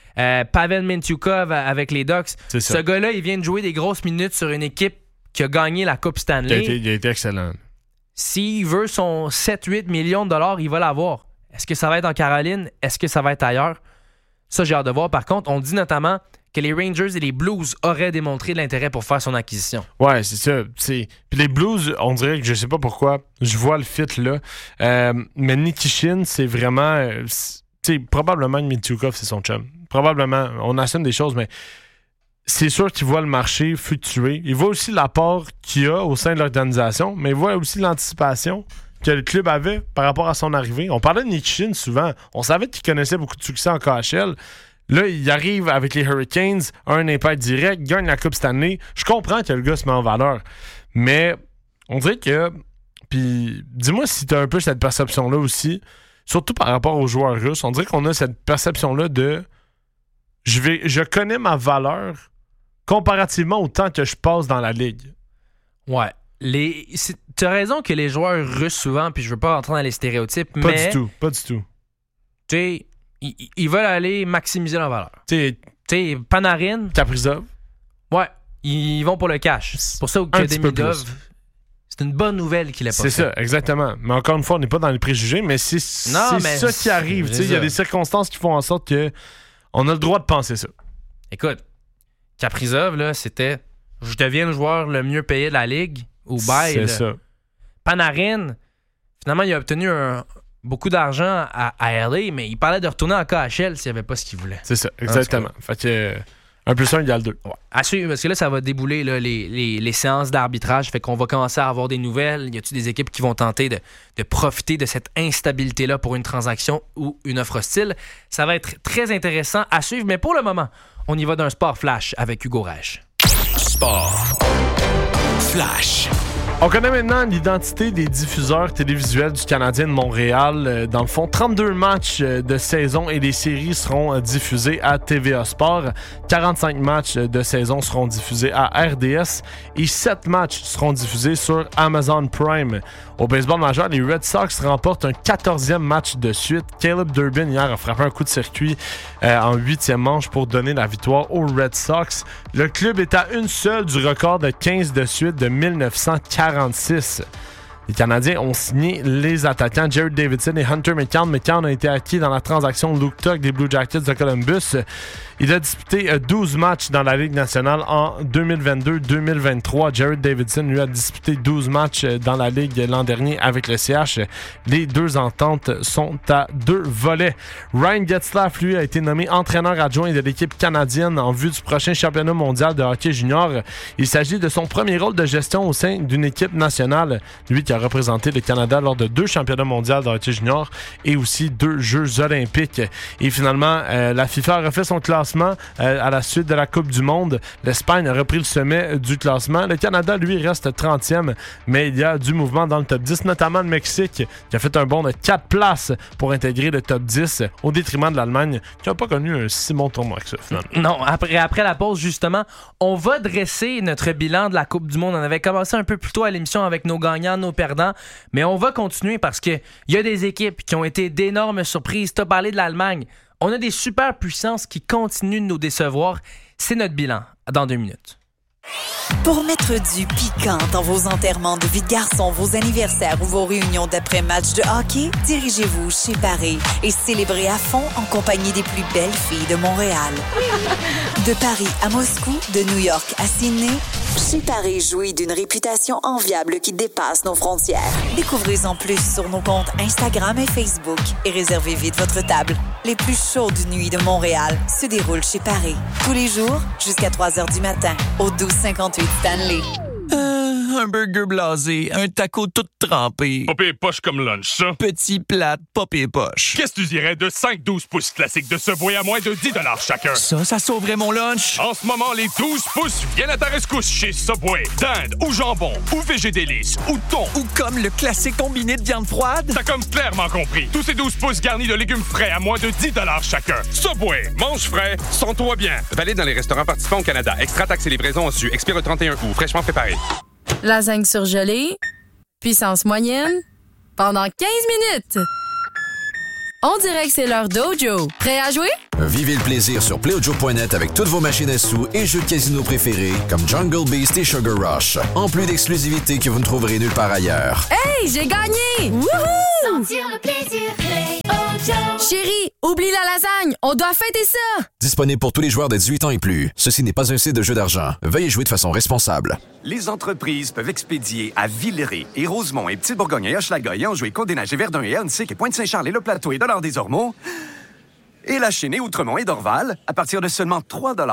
Pavel Mintyukov avec les Ducks. Ce gars-là, il vient de jouer des grosses minutes sur une équipe qui a gagné la Coupe Stanley.
Il a été excellent.
S'il veut son 7-8 millions de dollars, il va l'avoir. Est-ce que ça va être en Caroline? Est-ce que ça va être ailleurs? Ça, j'ai hâte de voir. Par contre, on dit notamment que les Rangers et les Blues auraient démontré de l'intérêt pour faire son acquisition. Ouais, c'est ça. Puis les Blues, on dirait que je sais pas pourquoi, je vois le fit là. Mais Nikishin, c'est vraiment... probablement que Mintyukov, c'est son chum. Probablement. On assume des choses, mais c'est sûr qu'il voit le marché fluctuer. Il voit aussi l'apport qu'il y a au sein de l'organisation, mais il voit aussi l'anticipation que le club avait par rapport à son arrivée. On parlait de Nikishin souvent. On savait qu'il connaissait beaucoup de succès en KHL. Là, il arrive avec les Hurricanes, un impact direct, gagne la Coupe Stanley. Je comprends que le gars se met en valeur. Mais on dirait que... Puis dis-moi si tu as un peu cette perception-là aussi, surtout par rapport aux joueurs russes. On dirait qu'on a cette perception-là de... Je connais ma valeur comparativement au temps que je passe dans la ligue. Ouais. Tu as raison que les joueurs russes, souvent, puis je veux pas rentrer dans les stéréotypes,
Pas du tout. Tu
sais... Ils veulent aller maximiser leur valeur. Tu sais, Panarin...
Kaprizov.
Ouais, ils vont pour le cash. C'est pour ça que Demidov... C'est une bonne nouvelle qu'il ait pas fait.
C'est ça, exactement. Mais encore une fois, on n'est pas dans les préjugés, mais c'est ça qui arrive. Il y a des circonstances qui font en sorte qu'on a le droit de penser ça.
Écoute, Kaprizov, là, c'était... Je deviens le joueur le mieux payé de la Ligue, au bail.
C'est ça.
Panarin, finalement, il a obtenu beaucoup d'argent à LA, mais il parlait de retourner en KHL s'il n'y avait pas ce qu'il voulait.
C'est ça, exactement. Fait que 1+1 égale 2.
Ouais. À suivre, parce que là, ça va débouler là, les séances d'arbitrage. Fait qu'on va commencer à avoir des nouvelles. Y a-t-il des équipes qui vont tenter de profiter de cette instabilité-là pour une transaction ou une offre hostile? Ça va être très intéressant à suivre, mais pour le moment, on y va d'un sport flash avec Hugo Rèche.
Sport flash.
On connaît maintenant l'identité des diffuseurs télévisuels du Canadien de Montréal. Dans le fond, 32 matchs de saison et des séries seront diffusés à TVA Sport. 45 matchs de saison seront diffusés à RDS et 7 matchs seront diffusés sur Amazon Prime. Au baseball majeur, les Red Sox remportent un 14e match de suite. Caleb Durbin, hier, a frappé un coup de circuit en 8e manche pour donner la victoire aux Red Sox. Le club est à une seule du record de 15 de suite de 1946. Les Canadiens ont signé les attaquants Jared Davidson et Hunter McCann. McCann a été acquis dans la transaction Luke Tuck des Blue Jackets de Columbus. Il a disputé 12 matchs dans la Ligue nationale en 2022-2023. Jared Davidson, lui, a disputé 12 matchs dans la Ligue l'an dernier avec le CH. Les deux ententes sont à 2 volets. Ryan Getzlaf, lui, a été nommé entraîneur adjoint de l'équipe canadienne en vue du prochain championnat mondial de hockey junior. Il s'agit de son premier rôle de gestion au sein d'une équipe nationale. Lui qui a représenté le Canada lors de 2 championnats mondiaux de hockey junior et aussi 2 Jeux olympiques. Et finalement, la FIFA a refait son classement à la suite de la Coupe du Monde. L'Espagne a repris le sommet du classement. Le Canada, lui, reste 30e, mais il y a du mouvement dans le top 10, notamment le Mexique, qui a fait un bond de 4 places pour intégrer le top 10 au détriment de l'Allemagne, qui n'a pas connu un si bon tournoi que ça, finalement.
Non, après la pause, justement, on va dresser notre bilan de la Coupe du Monde. On avait commencé un peu plus tôt à l'émission avec nos gagnants, nos perdants, mais on va continuer parce qu'il y a des équipes qui ont été d'énormes surprises. Tu as parlé de l'Allemagne. On a des super puissances qui continuent de nous décevoir. C'est notre bilan dans 2 minutes.
Pour mettre du piquant dans vos enterrements de vie de garçon, vos anniversaires ou vos réunions d'après-match de hockey, dirigez-vous chez Paris et célébrez à fond en compagnie des plus belles filles de Montréal. De Paris à Moscou, de New York à Sydney, chez Paris jouit d'une réputation enviable qui dépasse nos frontières. Découvrez-en plus sur nos comptes Instagram et Facebook et réservez vite votre table. Les plus chaudes nuits de Montréal se déroulent chez Paris. Tous les jours, jusqu'à 3h du matin, au 1258 Stanley.
Un burger blasé, un taco tout trempé.
Pas pire poche comme lunch, ça.
Petit plate, pas pire poche.
Qu'est-ce que tu dirais de 5-12 pouces classiques de Subway à moins de 10$ chacun?
Ça sauverait mon lunch.
En ce moment, les 12 pouces viennent à ta rescousse chez Subway. Dinde ou jambon, ou végé délice, ou thon.
Ou comme le classique combiné de viande froide.
T'as comme clairement compris. Tous ces 12 pouces garnis de légumes frais à moins de 10$ chacun. Subway, mange frais, sens-toi bien.
Valide dans les restaurants participants au Canada. Extra taxes et livraison en su. Expire le 31 août. Fraîchement préparé.
Lasagne surgelée, puissance moyenne, pendant 15 minutes. On dirait que c'est l'heure d'Ojo. Prêt à jouer?
Vivez le plaisir sur playaudio.net avec toutes vos machines à sous et jeux de casino préférés comme Jungle Beast et Sugar Rush. En plus d'exclusivités que vous ne trouverez nulle part ailleurs.
Hey, j'ai gagné! Wouhou!
Sentir le plaisir, Play-O-Joe.
Chérie, oublie la lasagne, on doit fêter ça!
Disponible pour tous les joueurs de 18 ans et plus. Ceci n'est pas un site de jeu d'argent. Veuillez jouer de façon responsable.
Les entreprises peuvent expédier à Villeray et Rosemont et Petite-Bourgogne et Hochelaga et Anjou et Côte-des-Neiges et Verdun et Huntsic et Pointe-Saint-Charles et Le Plateau et Dollard-des-Ormeaux et La Chênaie, Outremont et Dorval à partir de seulement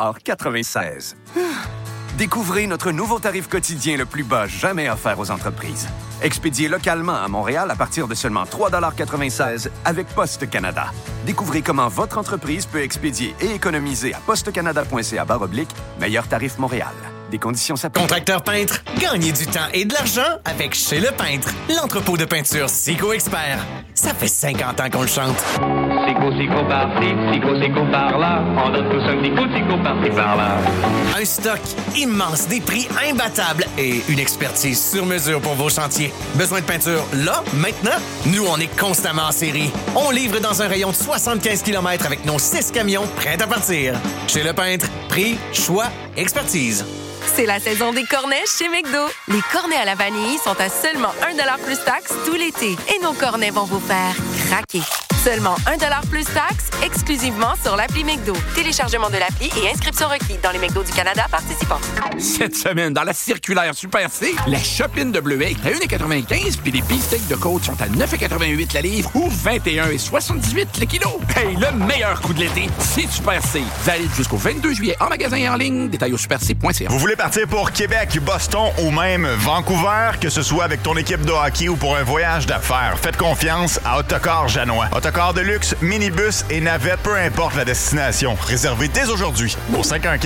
3,96 $. Découvrez notre nouveau tarif quotidien le plus bas jamais offert aux entreprises. Expédié localement à Montréal à partir de seulement 3,96 $ avec Poste Canada. Découvrez comment votre entreprise peut expédier et économiser à postecanada.ca/meilleur tarif Montréal. Des conditions s'appliquent.
Contracteur peintre, gagnez du temps et de l'argent avec Chez Le Peintre, l'entrepôt de peinture Sico Expert. Ça fait 50 ans qu'on le chante.
Sico par-ci, Sico par-là. On donne tous un petit Sico par-ci par-là.
Un stock immense, des prix imbattables et une expertise sur mesure pour vos chantiers. Besoin de peinture là, maintenant? Nous, on est constamment en série. On livre dans un rayon de 75 km avec nos 6 camions prêts à partir. Chez Le Peintre, prix, choix, expertise.
C'est la saison des cornets chez McDo. Les cornets à la vanille sont à seulement 1$ plus taxes tout l'été. Et nos cornets vont vous faire craquer. Seulement 1$ plus taxes, exclusivement sur l'appli McDo. Téléchargement de l'appli et inscription requis dans les McDo du Canada participants.
Cette semaine, dans la circulaire Super C, la chopine de bleuet est à 1,95 puis les beefsteaks de côte sont à 9,88 la livre ou 21,78 le kilo. Hey, le meilleur coup de l'été, c'est Super C. Valide jusqu'au 22 juillet en magasin et en ligne. Détails au superc.ca.
Vous voulez partir pour Québec, Boston ou même Vancouver, que ce soit avec ton équipe de hockey ou pour un voyage d'affaires, faites confiance à Autocar Janois. Autocar de luxe, minibus et navette, peu importe la destination. Réservez dès aujourd'hui au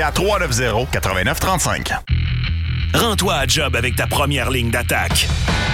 514-390-8935.
Rends-toi à job avec ta première ligne d'attaque.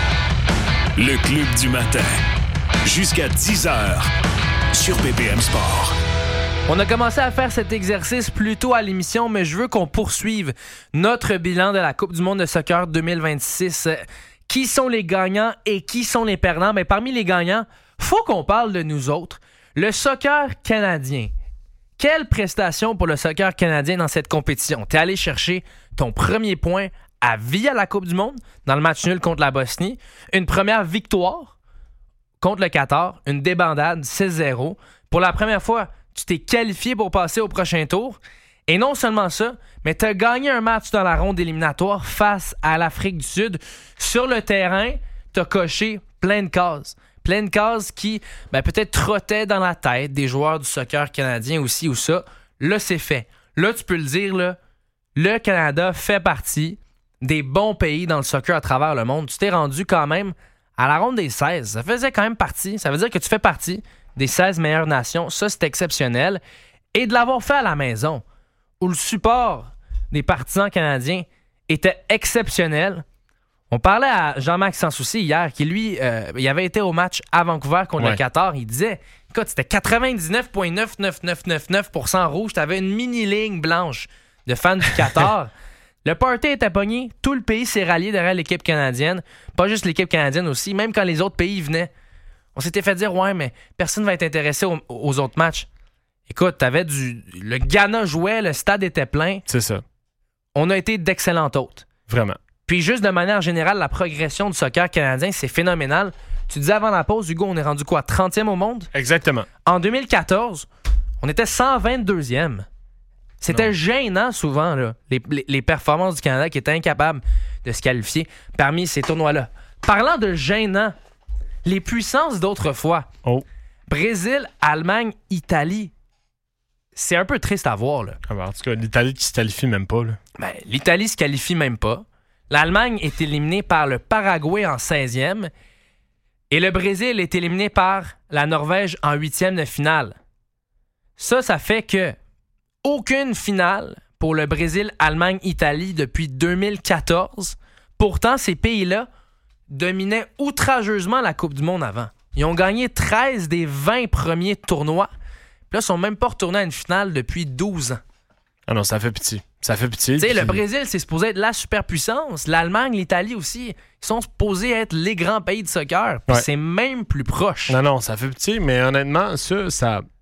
Le Club du matin. Jusqu'à 10h sur BPM Sport.
On a commencé à faire cet exercice plus tôt à l'émission, mais je veux qu'on poursuive notre bilan de la Coupe du monde de soccer 2026. Qui sont les gagnants et qui sont les perdants? Mais parmi les gagnants, faut qu'on parle de nous autres. Le soccer canadien. Quelle prestation pour le soccer canadien dans cette compétition? T'es allé chercher ton premier point à vie à la Coupe du monde dans le match nul contre la Bosnie. Une première victoire contre le Qatar. Une débandade 6-0. Pour la première fois, tu t'es qualifié pour passer au prochain tour. Et non seulement ça, mais tu as gagné un match dans la ronde éliminatoire face à l'Afrique du Sud. Sur le terrain, tu as coché plein de cases. Plein de cases qui, peut-être trottaient dans la tête des joueurs du soccer canadien aussi ou ça. Là, c'est fait. Là, tu peux le dire, là, le Canada fait partie des bons pays dans le soccer à travers le monde. Tu t'es rendu quand même à la ronde des 16. Ça faisait quand même partie. Ça veut dire que tu fais partie des 16 meilleures nations. Ça, c'est exceptionnel. Et de l'avoir fait à la maison, où le support des partisans canadiens était exceptionnel. On parlait à Jean-Marc Sansouci hier, qui lui, il avait été au match à Vancouver contre le Qatar. Il disait, écoute, c'était 99,99999% rouge. T'avais une mini-ligne blanche de fans du Qatar. Le party était pogné. Tout le pays s'est rallié derrière l'équipe canadienne. Pas juste l'équipe canadienne aussi, même quand les autres pays venaient. On s'était fait dire, ouais, mais personne ne va être intéressé aux autres matchs. Écoute, le Ghana jouait, le stade était plein.
C'est ça.
On a été d'excellents hôtes.
Vraiment.
Puis juste de manière générale, la progression du soccer canadien, c'est phénoménal. Tu disais avant la pause, Hugo, on est rendu quoi? 30e au monde?
Exactement.
En 2014, on était 122e. C'était gênant souvent, là, les performances du Canada qui étaient incapables de se qualifier parmi ces tournois-là. Parlant de gênant, les puissances d'autrefois. Brésil, Allemagne, Italie. C'est un peu triste à voir, là.
En tout cas, l'Italie qui se qualifie même pas, là.
L'Italie se qualifie même pas. L'Allemagne est éliminée par le Paraguay en 16e. Et le Brésil est éliminé par la Norvège en 8e de finale. Ça fait que aucune finale pour le Brésil, Allemagne, Italie depuis 2014. Pourtant, ces pays-là dominaient outrageusement la Coupe du monde avant. Ils ont gagné 13 des 20 premiers tournois. Puis là, ils sont même pas retournés à une finale depuis 12 ans.
Ah non, ça fait pitié. Ça fait pitié.
Tu sais, le Brésil, c'est supposé être la superpuissance. L'Allemagne, l'Italie aussi, ils sont supposés être les grands pays de soccer. Puis c'est même plus proche.
Non, ça fait pitié, mais honnêtement, ça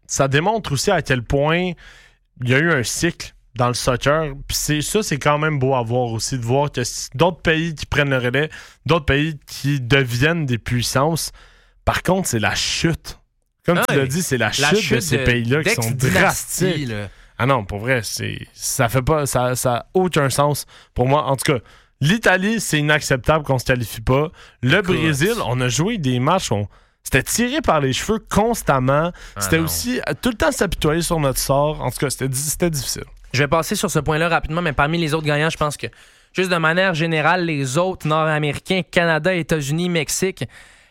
ça démontre aussi à quel point il y a eu un cycle dans le soccer. Puis c'est quand même beau à voir aussi, de voir que d'autres pays qui prennent le relais, d'autres pays qui deviennent des puissances. Par contre, c'est la chute. Comme tu l'as dit, c'est la chute de ces pays-là qui sont drastiques. Là. Ah non, pour vrai, ça fait pas, ça a aucun sens pour moi. En tout cas, l'Italie, c'est inacceptable qu'on se qualifie pas. Le Brésil, on a joué des matchs où c'était tiré par les cheveux constamment. C'était aussi tout le temps s'apitoyer sur notre sort. En tout cas, c'était difficile.
Je vais passer sur ce point-là rapidement, mais parmi les autres gagnants, je pense que juste de manière générale, les autres Nord-Américains, Canada, États-Unis, Mexique,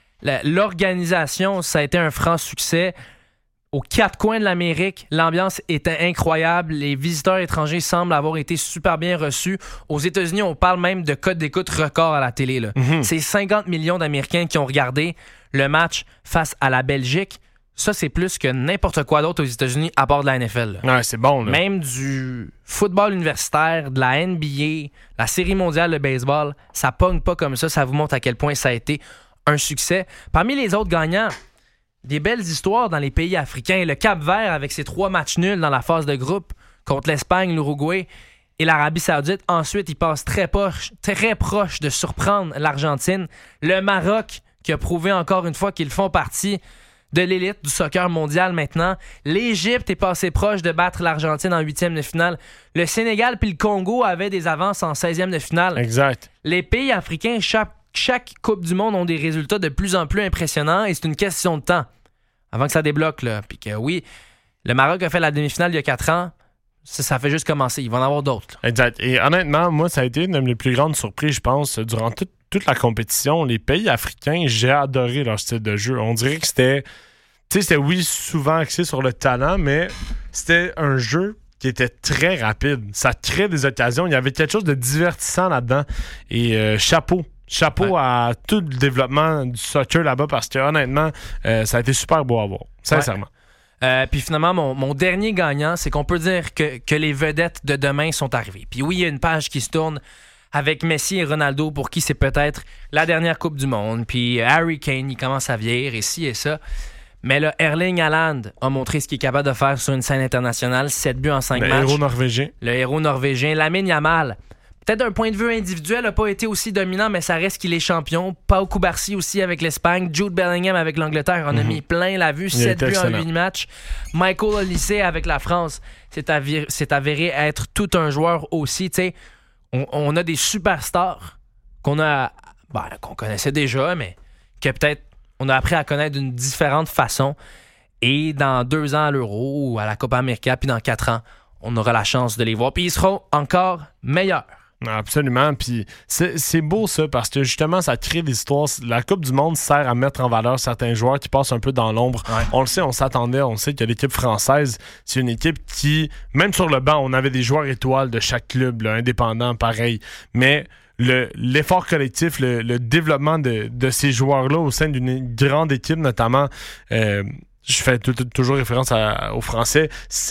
l'organisation, ça a été un franc succès. Aux 4 coins de l'Amérique, l'ambiance était incroyable. Les visiteurs étrangers semblent avoir été super bien reçus. Aux États-Unis, on parle même de code d'écoute record à la télé. Là. C'est 50 millions d'Américains qui ont regardé le match face à la Belgique. Ça, c'est plus que n'importe quoi d'autre aux États-Unis à part de la NFL.
Ouais, c'est bon. Là.
Même du football universitaire, de la NBA, la Série mondiale de baseball, ça pogne pas comme ça. Ça vous montre à quel point ça a été un succès. Parmi les autres gagnants, des belles histoires dans les pays africains. Le Cap-Vert avec ses 3 matchs nuls dans la phase de groupe contre l'Espagne, l'Uruguay et l'Arabie Saoudite. Ensuite, il passe très proche de surprendre l'Argentine. Le Maroc qui a prouvé encore une fois qu'ils font partie de l'élite du soccer mondial maintenant. L'Égypte est passé proche de battre l'Argentine en 8e de finale. Le Sénégal puis le Congo avaient des avances en 16e de finale.
Exact.
Les pays africains, chaque Coupe du Monde ont des résultats de plus en plus impressionnants et c'est une question de temps avant que ça débloque. Là. Puis que oui, le Maroc a fait la demi-finale il y a 4 ans. Ça fait juste commencer. Il va en avoir d'autres. Là.
Exact. Et honnêtement, moi, ça a été une des plus grandes surprises, je pense, durant toute la compétition. Les pays africains, j'ai adoré leur style de jeu. On dirait que c'était oui, souvent axé sur le talent, mais c'était un jeu qui était très rapide. Ça crée des occasions. Il y avait quelque chose de divertissant là-dedans. Et chapeau à tout le développement du soccer là-bas parce que honnêtement, ça a été super beau à voir. Sincèrement.
Puis finalement, mon dernier gagnant, c'est qu'on peut dire que les vedettes de demain sont arrivées. Puis oui, il y a une page qui se tourne avec Messi et Ronaldo pour qui c'est peut-être la dernière Coupe du Monde. Puis Harry Kane, il commence à vieillir et ci et ça. Mais là, Erling Haaland a montré ce qu'il est capable de faire sur une scène internationale. 7 buts en 5 matchs. Le héros norvégien. Lamine Yamal, peut-être d'un point de vue individuel, n'a pas été aussi dominant, mais ça reste qu'il est champion. Pau Cubarsí aussi avec l'Espagne. Jude Bellingham avec l'Angleterre en a mis plein la vue. 7 buts en 8 matchs. Michael Olise avec la France s'est avéré être tout un joueur aussi. T'sais, on a des superstars qu'on connaissait déjà, mais que peut-être on a appris à connaître d'une différente façon. Et dans 2 ans à l'Euro ou à la Copa América, puis dans 4 ans, on aura la chance de les voir. Puis ils seront encore meilleurs.
Absolument. Puis c'est beau ça parce que justement, ça crée des histoires. La Coupe du Monde sert à mettre en valeur certains joueurs qui passent un peu dans l'ombre. Ouais. On le sait, on s'attendait. On sait que l'équipe française, c'est une équipe qui, même sur le banc, on avait des joueurs étoiles de chaque club, là, indépendants, pareil. Mais l'effort collectif, le développement de ces joueurs-là au sein d'une grande équipe, notamment, je fais toujours référence aux Français,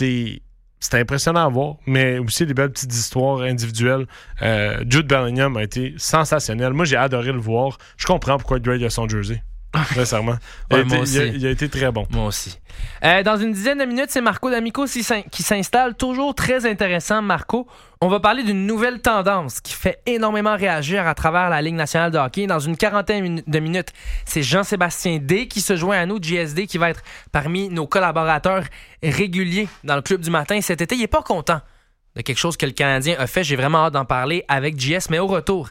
c'était impressionnant à voir, mais aussi des belles petites histoires individuelles. Jude Bellingham a été sensationnel. Moi, j'ai adoré le voir. Je comprends pourquoi Greg a son jersey. Sincèrement. Il a été très bon.
Moi aussi. Dans une dizaine de minutes, c'est Marco D'Amico qui s'installe. Toujours très intéressant, Marco. On va parler d'une nouvelle tendance qui fait énormément réagir à travers la Ligue nationale de hockey. Dans une quarantaine de minutes, c'est Jean-Sébastien D qui se joint à nous, JSD, qui va être parmi nos collaborateurs réguliers dans le Club du matin cet été. Il n'est pas content de quelque chose que le Canadien a fait. J'ai vraiment hâte d'en parler avec JS, mais au retour,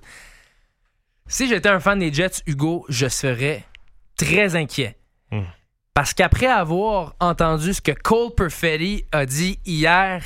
si j'étais un fan des Jets, Hugo, je serais très inquiet. Parce qu'après avoir entendu ce que Cole Perfetti a dit hier,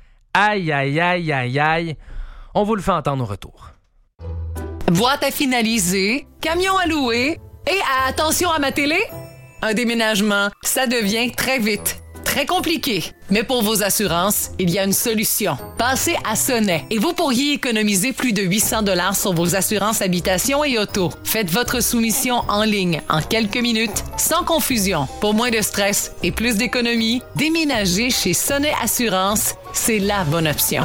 aïe, on vous le fait entendre au retour.
Boîte à finaliser, camion à louer et attention à ma télé, un déménagement, ça devient très vite. Très compliqué. Mais pour vos assurances, il y a une solution. Passez à Sonnet et vous pourriez économiser plus de 800 $ sur vos assurances habitation et auto. Faites votre soumission en ligne en quelques minutes, sans confusion. Pour moins de stress et plus d'économie, déménager chez Sonnet Assurance, c'est la bonne option.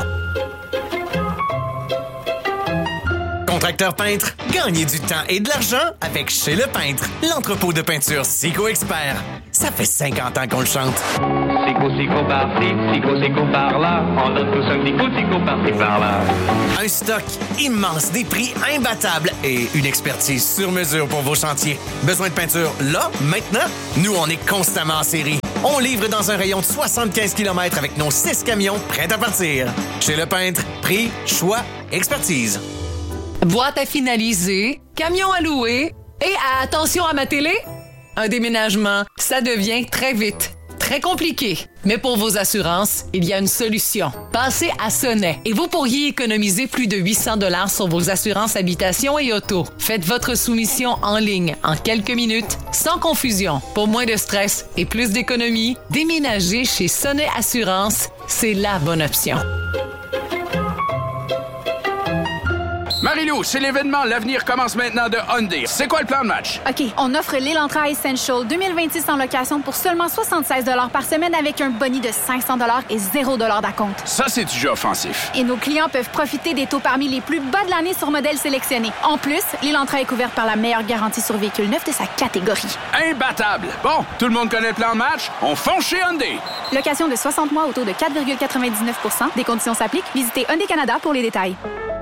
Contracteur peintre, gagnez du temps et de l'argent avec Chez Le Peintre, l'entrepôt de peinture Sico Expert. Ça fait 50 ans qu'on le chante.
Sico par-ci, sico par-là. On donne tous un petit coup, sico par-ci, par-là.
Un stock immense, des prix imbattables et une expertise sur mesure pour vos chantiers. Besoin de peinture là, maintenant? Nous, on est constamment en série. On livre dans un rayon de 75 km avec nos 6 camions prêts à partir. Chez Le Peintre, prix, choix, expertise.
Boîte à finaliser, camion à louer et attention à ma télé. Un déménagement, ça devient très vite, très compliqué. Mais pour vos assurances, il y a une solution. Passez à Sonnet et vous pourriez économiser plus de 800 $ sur vos assurances habitation et auto. Faites votre soumission en ligne en quelques minutes, sans confusion. Pour moins de stress et plus d'économie, déménager chez Sonnet Assurance, c'est la bonne option.
Marie-Lou, c'est l'événement L'avenir commence maintenant de Hyundai. C'est quoi le plan de match?
OK, on offre l'Elantra Essential 2026 en location pour seulement 76 $ par semaine avec un boni de 500 $ et 0 $ d'acompte.
Ça, c'est du jeu offensif.
Et nos clients peuvent profiter des taux parmi les plus bas de l'année sur modèles sélectionnés. En plus, l'Elantra est couvert par la meilleure garantie sur véhicule neuf de sa catégorie.
Imbattable! Bon, tout le monde connaît le plan de match? On fonce chez Hyundai!
Location de 60 mois au taux de 4,99 %. Des conditions s'appliquent. Visitez Hyundai Canada pour les détails.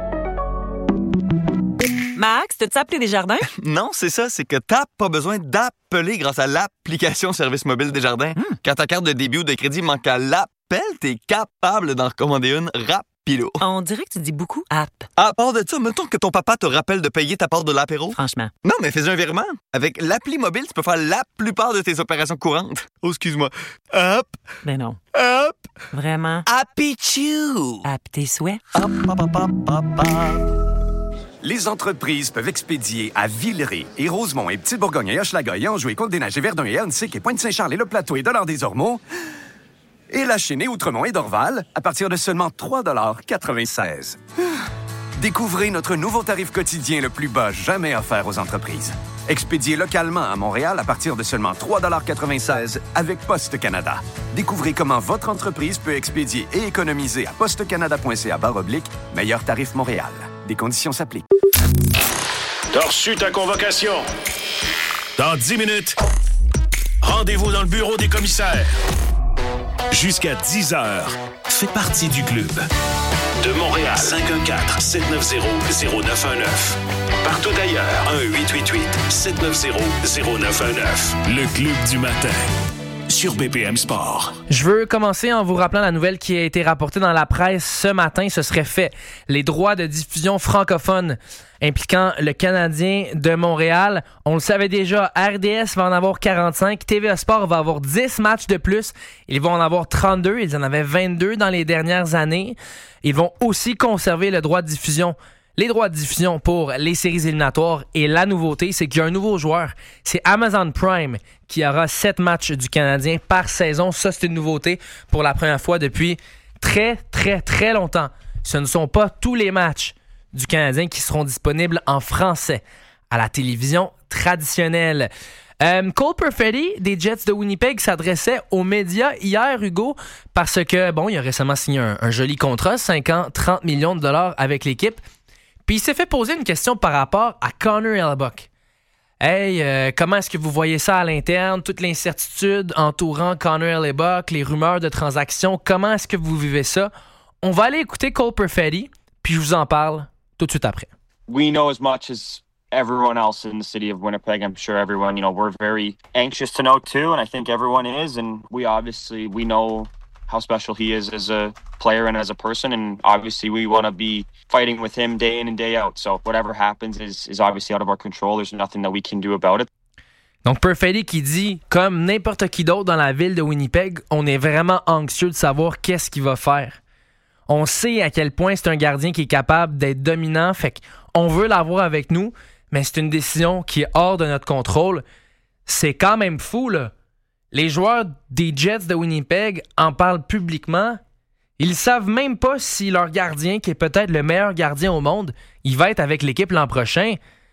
Max, t'as-tu appelé Desjardins?
Non, c'est ça, c'est que t'as pas besoin d'appeler grâce à l'application Service mobile Desjardins. Quand ta carte de débit ou de crédit manque à l'appel, t'es capable d'en recommander une rapido.
On dirait que tu dis beaucoup app.
À part de ça, mettons que ton papa te rappelle de payer ta part de l'apéro.
Franchement.
Non, mais fais un virement. Avec l'appli mobile, tu peux faire la plupart de tes opérations courantes. Oh, excuse-moi. Hop.
Ben non.
Hop.
Vraiment.
Happy Chew.
App tes souhaits.
Hop, hop, hop, hop, hop, hop.
Les entreprises peuvent expédier à Villeray et Rosemont et Petite-Bourgogne et Hochelaga et Anjou et Côte-des-Neiges et Verdun et Annecy et Pointe-Saint-Charles et Le Plateau et Dollard-des-Ormeaux et la Chênaie, Outremont et Dorval à partir de seulement 3,96 $. Découvrez notre nouveau tarif quotidien le plus bas jamais offert aux entreprises. Expédié localement à Montréal à partir de seulement 3,96 $ avec Poste Canada. Découvrez comment votre entreprise peut expédier et économiser à postecanada.ca/meilleur tarif Montréal. Des conditions s'appliquent.
T'as reçu ta convocation. Dans 10 minutes, rendez-vous dans le bureau des commissaires. Jusqu'à 10 h, fais partie du club. De Montréal, 514-790-0919. Partout ailleurs, 1-888-790-0919. Le club du matin. Sur BPM Sport.
Je veux commencer en vous rappelant la nouvelle qui a été rapportée dans la presse ce matin. Ce serait fait. Les droits de diffusion francophones impliquant le Canadien de Montréal. On le savait déjà, RDS va en avoir 45. TVA Sport va avoir 10 matchs de plus. Ils vont en avoir 32. Ils en avaient 22 dans les dernières années. Ils vont aussi conserver le droit de diffusion. Les droits de diffusion pour les séries éliminatoires. Et la nouveauté, c'est qu'il y a un nouveau joueur. C'est Amazon Prime qui aura 7 matchs du Canadien par saison. Ça, c'est une nouveauté pour la première fois depuis très, très, très longtemps. Ce ne sont pas tous les matchs du Canadien qui seront disponibles en français à la télévision traditionnelle. Cole Perfetti des Jets de Winnipeg s'adressait aux médias hier, Hugo, parce que, bon, il a récemment signé un joli contrat, 5 ans, 30 millions de dollars avec l'équipe. Puis il s'est fait poser une question par rapport à Connor Hellebuyck. Hey, comment est-ce que vous voyez ça à l'interne, toute l'incertitude entourant Connor Hellebuyck, les rumeurs de transactions, comment est-ce que vous vivez ça? On va aller écouter Cole Perfetti, puis je vous en parle tout de suite après.
We know as much as everyone else in the city of Winnipeg. I'm sure everyone, we're very anxious to know too, and I think everyone is, and we know how special he is as a player and as a person, and obviously we want to be fighting with him day in and day out. So whatever happens is obviously out of our control. There's nothing that we can do about it.
Donc Perfetti qui dit, comme n'importe qui d'autre dans la ville de Winnipeg, on est vraiment anxieux de savoir qu'est-ce qu'il va faire. On sait à quel point c'est un gardien qui est capable d'être dominant, fait qu'on veut l'avoir avec nous, mais c'est une décision qui est hors de notre contrôle. C'est quand même fou, là. Les joueurs des Jets de Winnipeg en parlent publiquement. Ils savent même pas si leur gardien, qui est peut-être le meilleur gardien au monde, il va être avec l'équipe l'an prochain.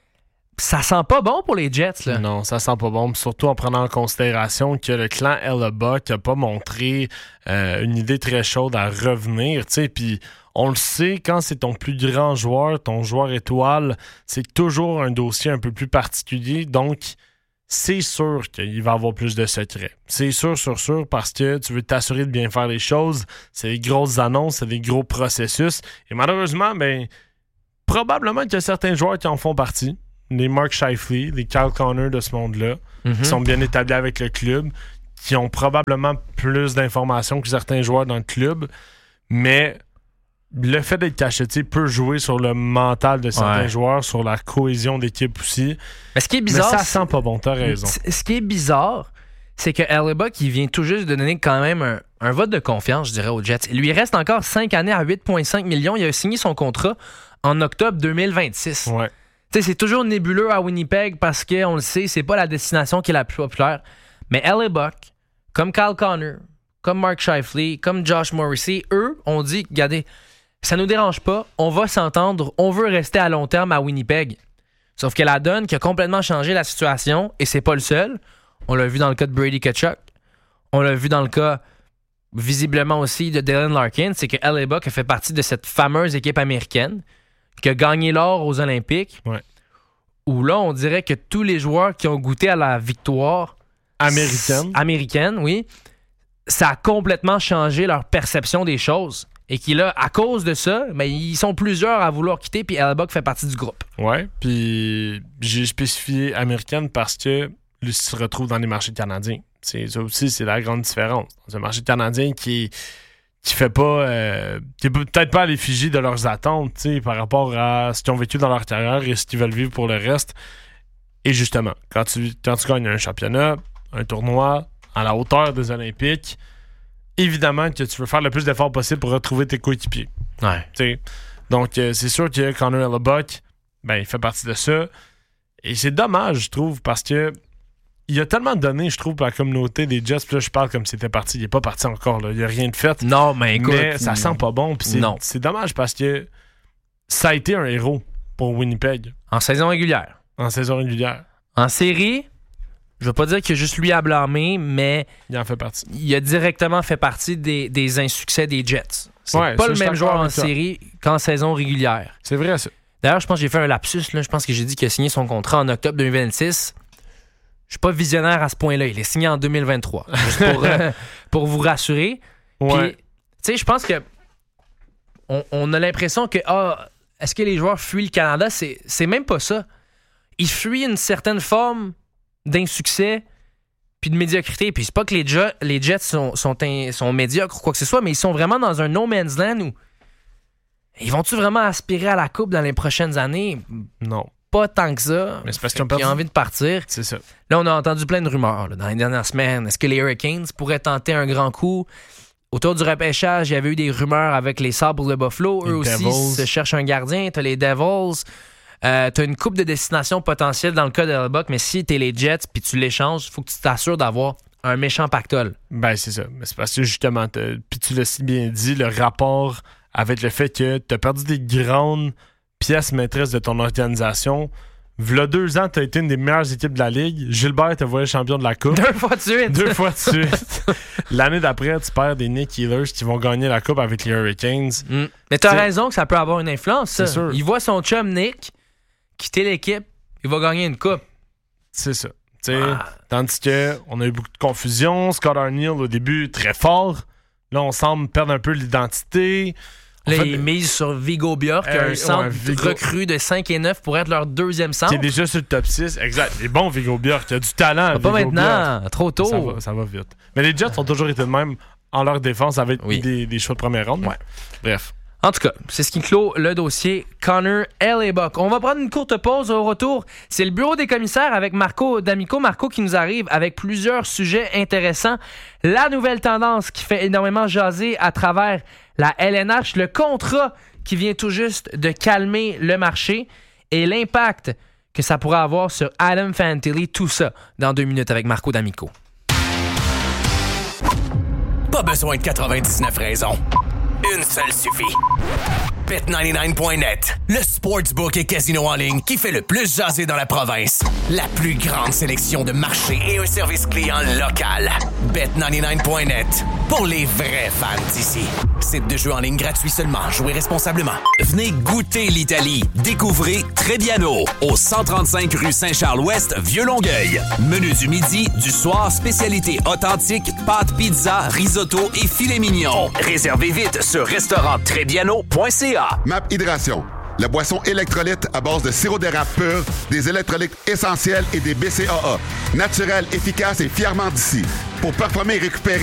Ça sent pas bon pour les Jets, là.
Non, ça sent pas bon. Surtout en prenant en considération que le clan Hellebuyck n'a pas montré une idée très chaude à revenir. Puis on le sait, quand c'est ton plus grand joueur, ton joueur étoile, c'est toujours un dossier un peu plus particulier. Donc, c'est sûr qu'il va avoir plus de secrets. C'est sûr, parce que tu veux t'assurer de bien faire les choses. C'est des grosses annonces, c'est des gros processus. Et malheureusement, probablement qu'il y a certains joueurs qui en font partie. Les Mark Scheifele, les Kyle Connor de ce monde-là, qui sont bien établis avec le club, qui ont probablement plus d'informations que certains joueurs dans le club. Mais le fait d'être cacheté peut jouer sur le mental de certains joueurs, sur la cohésion d'équipe aussi.
Mais ce qui est bizarre,
ça sent pas bon, t'as raison.
Ce qui est bizarre, c'est que Hellebuyck, il vient tout juste de donner quand même un vote de confiance, je dirais, aux Jets. Il lui reste encore 5 années à 8,5 millions. Il a signé son contrat en octobre 2026.
Ouais.
T'sais, c'est toujours nébuleux à Winnipeg parce qu'on le sait, c'est pas la destination qui est la plus populaire. Mais Hellebuyck, comme Kyle Connor, comme Mark Scheifele, comme Josh Morrissey, eux ont dit, regardez, ça nous dérange pas, on va s'entendre, on veut rester à long terme à Winnipeg. Sauf que la donne qui a complètement changé la situation, et c'est pas le seul, on l'a vu dans le cas de Brady Tkachuk, on l'a vu dans le cas, visiblement aussi, de Dylan Larkin, c'est que Hellebuyck a fait partie de cette fameuse équipe américaine qui a gagné l'or aux Olympiques, où là, on dirait que tous les joueurs qui ont goûté à la victoire américaine, oui, ça a complètement changé leur perception des choses. Et qui, là, à cause de ça, ils sont plusieurs à vouloir quitter, puis Hellebuyck fait partie du groupe.
Ouais, puis j'ai spécifié américaine parce que lui se retrouve dans les marchés canadiens. Ça aussi, c'est la grande différence. C'est un marché canadien qui fait pas... qui est peut-être pas à l'effigie de leurs attentes, par rapport à ce qu'ils ont vécu dans leur carrière et ce qu'ils veulent vivre pour le reste. Et justement, quand tu gagnes un championnat, un tournoi à la hauteur des Olympiques, évidemment que tu veux faire le plus d'efforts possible pour retrouver tes coéquipiers.
Ouais.
Donc, c'est sûr que Connor Hellebuyck, il fait partie de ça. Et c'est dommage, je trouve, parce que il a tellement donné, je trouve, à la communauté des Jets. Puis là, je parle comme s'il était parti. Il n'est pas parti encore. Là. Il n'y a rien de fait.
Non, mais écoute...
Mais ça sent pas bon. Puis c'est dommage parce que ça a été un héros pour Winnipeg.
En saison régulière.
En
série... Je veux pas dire qu'il y a juste lui à blâmer, mais...
Il en fait partie.
Il a directement fait partie des insuccès des Jets. C'est pas le même joueur en série qu'en saison régulière.
C'est vrai, ça.
D'ailleurs, je pense que j'ai fait un lapsus. Là. Je pense que j'ai dit qu'il a signé son contrat en octobre 2026. Je suis pas visionnaire à ce point-là. Il est signé en 2023. Juste pour vous rassurer.
Ouais.
Puis, tu sais, je pense que on a l'impression que est-ce que les joueurs fuient le Canada? C'est même pas ça. Ils fuient une certaine forme d'insuccès puis de médiocrité. Puis c'est pas que les Jets sont médiocres ou quoi que ce soit, mais ils sont vraiment dans un no man's land où ils vont-tu vraiment aspirer à la coupe dans les prochaines années?
Non.
Pas tant que ça.
Mais c'est parce
qu'ils ont envie de partir.
C'est ça.
Là, on a entendu plein de rumeurs dans les dernières semaines. Est-ce que les Hurricanes pourraient tenter un grand coup? Autour du repêchage, il y avait eu des rumeurs avec les Sabres de Buffalo. Eux aussi se cherchent un gardien. T'as les Devils. T'as une coupe de destination potentielle dans le cas de Hellebuyck, mais si t'es les Jets puis tu l'échanges, il faut que tu t'assures d'avoir un méchant pactole.
C'est ça. Mais c'est parce que justement, puis tu l'as si bien dit, le rapport avec le fait que t'as perdu des grandes pièces maîtresses de ton organisation. V'là 2 ans, t'as été une des meilleures équipes de la Ligue. Gilbert t'a volé champion de la Coupe.
2 fois de suite.
L'année d'après, tu perds des Nick Healers qui vont gagner la Coupe avec les Hurricanes.
Mais t'as raison que ça peut avoir une influence, ça.
C'est sûr.
Il voit son chum Nick quitter l'équipe, il va gagner une coupe.
C'est ça. Tandis qu'on a eu beaucoup de confusion. Scott Arniel, au début, très fort. Là, on semble perdre un peu l'identité.
Là, ils misent sur Viggo Bjork, un centre recru de 5 et 9 pour être leur deuxième centre.
Qui est déjà sur le top 6. Exact. Il est bon, Viggo Bjork. Il a du talent.
Pas maintenant. Trop tôt.
Ça va vite. Mais les Jets ont toujours été de même en leur défense avec des choix de première ronde.
Ouais.
Bref.
En tout cas, c'est ce qui clôt le dossier Connor Hellebuyck. On va prendre une courte pause. Au retour, c'est le bureau des commissaires avec Marco D'Amico. Marco qui nous arrive avec plusieurs sujets intéressants. La nouvelle tendance qui fait énormément jaser à travers la LNH, le contrat qui vient tout juste de calmer le marché et l'impact que ça pourrait avoir sur Adam Fantilli. Tout ça dans 2 minutes avec Marco D'Amico.
Pas besoin de 99 raisons. Une seule suffit. Bet99.net, le sportsbook et casino en ligne qui fait le plus jaser dans la province. La plus grande sélection de marchés et un service client local. Bet99.net, pour les vrais fans d'ici. Site de jeu en ligne gratuit seulement. Jouez responsablement.
Venez goûter l'Italie. Découvrez Trebbiano, au 135 rue Saint-Charles-Ouest, Vieux-Longueuil. Menu du midi, du soir, spécialité authentique, pâtes, pizza, risotto et filet mignon. Réservez vite sur restauranttrebbiano.ca.
MAP Hydration, la boisson électrolyte à base de sirop d'érable pur, des électrolytes essentiels et des BCAA. Naturel, efficace et fièrement d'ici. Pour performer et récupérer